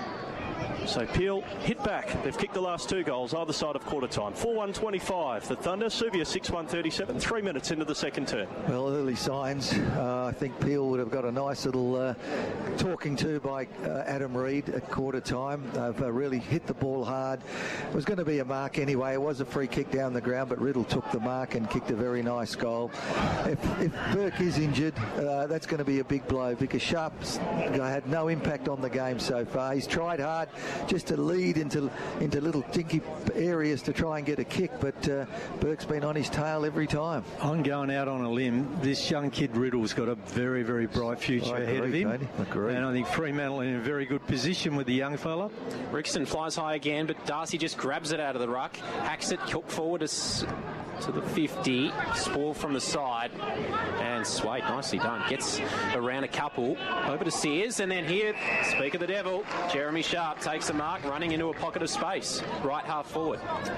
So Peel hit back. They've kicked the last two goals either side of quarter time. four one twenty-five. The Thunder. Subia six one thirty-seven. Three minutes into the second term. Well, early signs. Uh, I think Peel would have got a nice little uh, talking to by uh, Adam Reid at quarter time. They've uh, really hit the ball hard. It was going to be a mark anyway. It was a free kick down the ground, but Riddle took the mark and kicked a very nice goal. If, if Burke is injured, uh, that's going to be a big blow because Sharp's had no impact on the game so far. He's tried hard just to lead into into little dinky areas to try and get a kick, but uh, Burke's been on his tail every time. I'm going out on a limb. This young kid Riddle's got a very, very bright future I ahead agree, of him. Tony. Agree. And I think Fremantle in a very good position with the young fella. Rickson flies high again, but Darcy just grabs it out of the ruck, hacks it, hook forward to, to the fifty, Spall from the side, and Swade, nicely done. Gets around a couple, over to Sears, and then here, speak of the devil, Jeremy Sharp takes the mark, running into a pocket of space, right half forward.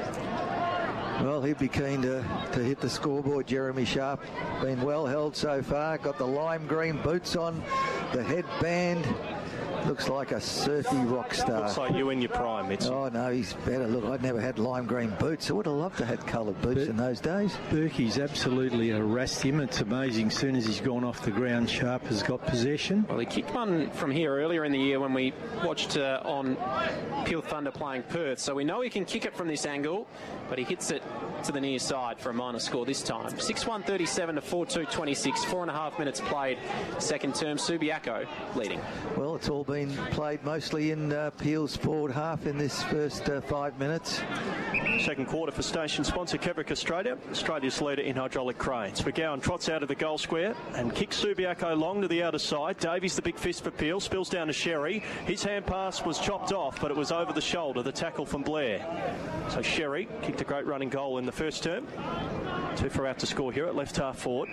Well, he'd be keen to, to hit the scoreboard, Jeremy Sharp. Been well held so far, got the lime green boots on, the headband. Looks like a surfy rock star. Looks like you in your prime, Mitch. Oh, no, he's better. Look, I'd never had lime green boots. I would have loved to have coloured boots Bur- in those days. Berkey's absolutely harassed him. It's amazing. As soon as he's gone off the ground, Sharp has got possession. Well, he kicked one from here earlier in the year when we watched uh, on Peel Thunder playing Perth. So we know he can kick it from this angle, but he hits it to the near side for a minor score this time. six one thirty-seven to four two twenty-six. Four and a half minutes played. Second term, Subiaco leading. Well, it's all been played mostly in uh, Peel's forward half in this first uh, five minutes. Second quarter for station sponsor Kevrick Australia, Australia's leader in hydraulic cranes. McGowan trots out of the goal square and kicks Subiaco long to the outer side. Davies the big fist for Peel, spills down to Sherry. His hand pass was chopped off, but it was over the shoulder, the tackle from Blair. So Sherry kicked a great running goal in the first term. Two for out to score here at left half forward.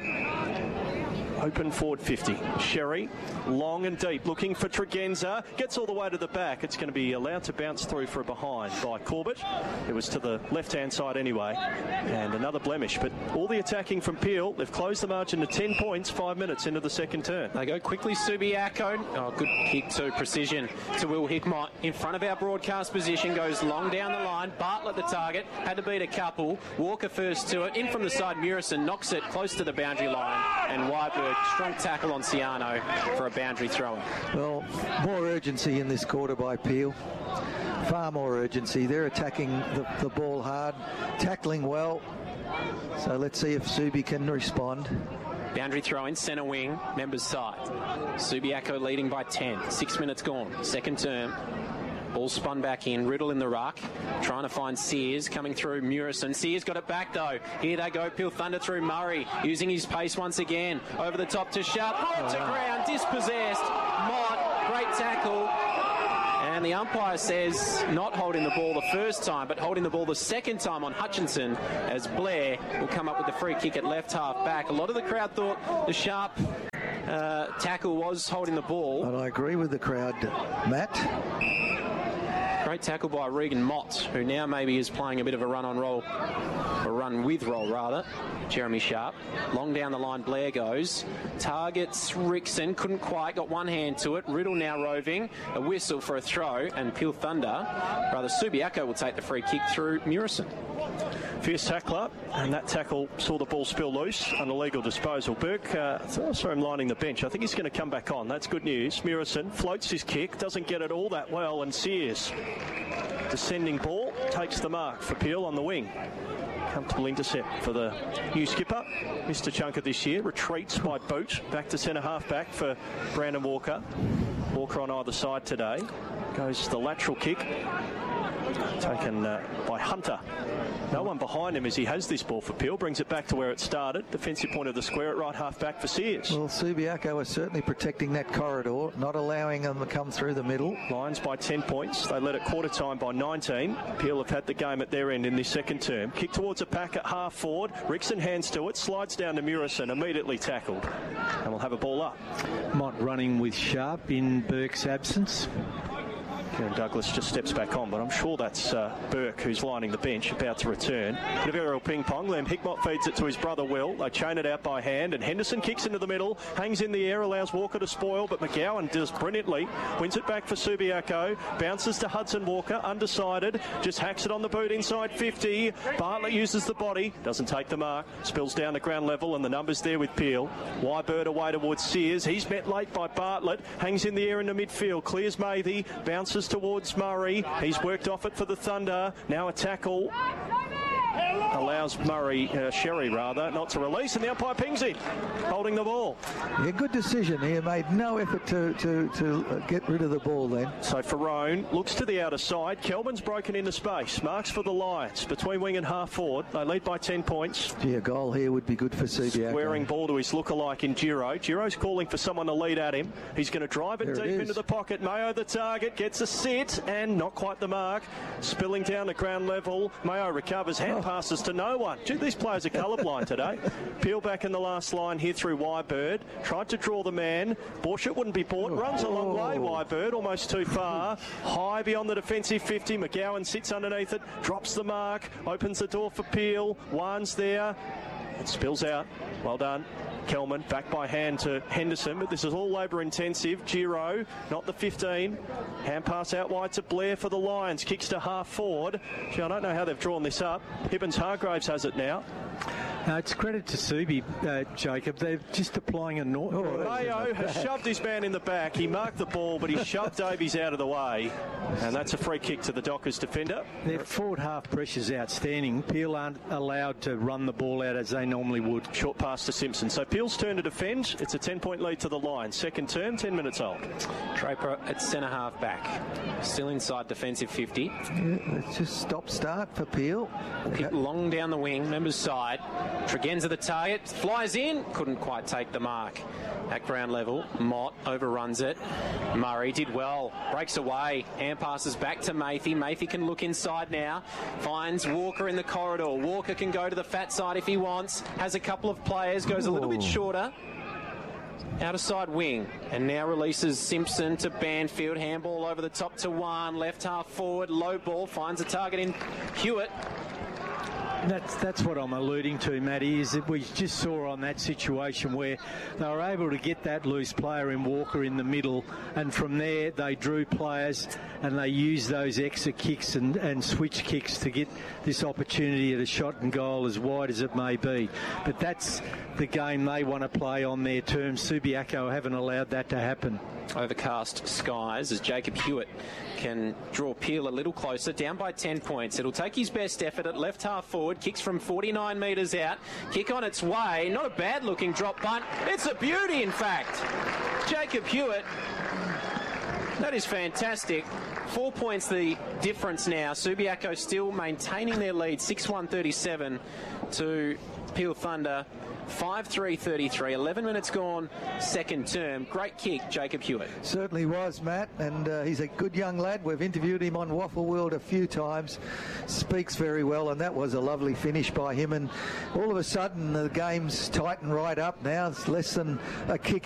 Open forward fifty. Sherry, long and deep, looking for Tregenza. Gets all the way to the back. It's going to be allowed to bounce through for a behind by Corbett. It was to the left-hand side anyway. And another blemish. But all the attacking from Peel, they've closed the margin to ten points, five minutes into the second term. They go quickly, Subiaco. Oh, good kick to precision to Will Hickmott. In front of our broadcast position, goes long down the line. Bartlett the target. Had to beat a couple. Walker first to it. In from the side, Murison knocks it close to the boundary line. And Wyberg, strong tackle on Ciano for a boundary throw. Well, more urgency in this quarter by Peel. Far more urgency. They're attacking the, the ball hard, tackling well. So let's see if Subi can respond. Boundary throw in centre wing, members side. Subiaco leading by ten. Six minutes gone. Second term. Ball spun back in. Riddle in the ruck. Trying to find Sears. Coming through Murison. Sears got it back though. Here they go. Peel Thunder through Murray. Using his pace once again. Over the top to Sharp. Oh, to ground. Dispossessed. Mott. Great tackle. And the umpire says not holding the ball the first time, but holding the ball the second time on Hutchinson, as Blair will come up with the free kick at left half back. A lot of the crowd thought the Sharp uh, tackle was holding the ball. But I agree with the crowd, Matt. Great tackle by Regan Mott, who now maybe is playing a bit of a run on roll, a run with roll rather. Jeremy Sharp. Long down the line, Blair goes. Targets Rickson, couldn't quite, got one hand to it. Riddle now roving. A whistle for a throw, and Peel Thunder, rather Subiaco, will take the free kick through Murison. Fierce tackler, and that tackle saw the ball spill loose. An illegal disposal. Burke, uh, I saw him lining the bench. I think he's going to come back on. That's good news. Murison floats his kick, doesn't get it all that well, and Sears, descending ball, takes the mark for Peel on the wing. Comfortable intercept for the new skipper. Missed a chunk of this year. Retreats by Boot. Back to centre half back for Brandon Walker. Walker on either side today. Goes the lateral kick. Taken uh, by Hunter. No one behind him as he has this ball for Peel. Brings it back to where it started. Defensive point of the square at right half back for Sears. Well, Subiaco are certainly protecting that corridor, not allowing them to come through the middle. Lions by ten points. They led at quarter time by nineteen. Peel have had the game at their end in this second term. Kick towards a pack at half forward. Rickson hands to it. Slides down to Murison. Immediately tackled. And we'll have a ball up. Mott running with Sharp in Burke's absence. Kieran Douglas just steps back on, but I'm sure that's uh, Burke who's lining the bench, about to return. Bit of aerial ping-pong. Liam Hickmott feeds it to his brother Will. They chain it out by hand, and Henderson kicks into the middle, hangs in the air, allows Walker to spoil, but McGowan does brilliantly. Wins it back for Subiaco. Bounces to Hudson Walker, undecided. Just hacks it on the boot inside fifty. Bartlett uses the body, doesn't take the mark. Spills down to ground level, and the numbers there with Peel. Wybird away towards Sears. He's met late by Bartlett. Hangs in the air in the midfield. Clears Mathy. Bounces towards Murray. He's worked off it for the Thunder. Now a tackle. Allows Murray, uh, Sherry rather, not to release, and the umpire pings him, holding the ball. Yeah, good decision. He made no effort to, to, to get rid of the ball then. So Ferrone looks to the outer side. Kelvin's broken into space. Marks for the Lions. Between wing and half forward. They lead by ten points. Gee, a goal here would be good for Subiaco. Squaring ball to his lookalike in Giro. Giro's calling for someone to lead at him. He's going to drive it there deep it into the pocket. Mayo the target. Gets a sit, and not quite the mark. Spilling down to ground level. Mayo recovers. Hand oh. passes to no one. Gee, these players are colourblind today. Peel back in the last line here through Wybird. Tried to draw the man. Borshett wouldn't be bought. Runs a long way, Wybird. Almost too far. High beyond the defensive fifty. McGowan sits underneath it. Drops the mark. Opens the door for Peel. Wan's there. It spills out. Well done. Kelman back by hand to Henderson, but this is all labour intensive. Giro, not the fifteen. Hand pass out wide to Blair for the Lions. Kicks to half forward. Gee, I don't know how they've drawn this up. Hibbins Hargraves has it now. Uh, it's credit to Subi, uh, Jacob. They're just applying a... Nor- oh, Mayo has shoved his man in the back. He marked the ball, but he shoved Davies out of the way. And that's a free kick to the Dockers defender. Their forward half pressure's outstanding. Peel aren't allowed to run the ball out as they normally would. Short pass to Simpson. So Peel's turn to defend. It's a ten-point lead to the line. Second term, ten minutes old. Draper at centre-half back. Still inside defensive fifty. Yeah, it's just stop-start for Peel. Hit long down the wing, members side. Tregenza the target, flies in, couldn't quite take the mark. At ground level, Mott overruns it. Murray did well, breaks away, hand passes back to Mathy. Mathy can look inside now, finds Walker in the corridor. Walker can go to the fat side if he wants, has a couple of players, goes a little bit shorter. Outer side wing, and now releases Simpson to Banfield. Handball over the top to Wan, left half forward, low ball, finds a target in Hewitt. That's that's what I'm alluding to, Matty, is that we just saw on that situation where they were able to get that loose player in Walker in the middle, and from there they drew players and they used those extra kicks and, and switch kicks to get this opportunity at a shot and goal as wide as it may be. But that's the game they want to play on their terms. Subiaco haven't allowed that to happen. Overcast skies as Jacob Hewitt can draw Peel a little closer, down by ten points. It'll take his best effort at left half forward, kicks from forty-nine metres out, kick on its way, not a bad looking drop punt, it's a beauty in fact. Jacob Hewitt, that is fantastic. Four points the difference now. Subiaco still maintaining their lead, six one thirty-seven to Peel Thunder. five three thirty-three, eleven minutes gone, second term. Great kick, Jacob Hewitt. Certainly was, Matt, and uh, he's a good young lad. We've interviewed him on Waffle World a few times. Speaks very well, and that was a lovely finish by him. And all of a sudden, the game's tightened right up now. It's less than a kick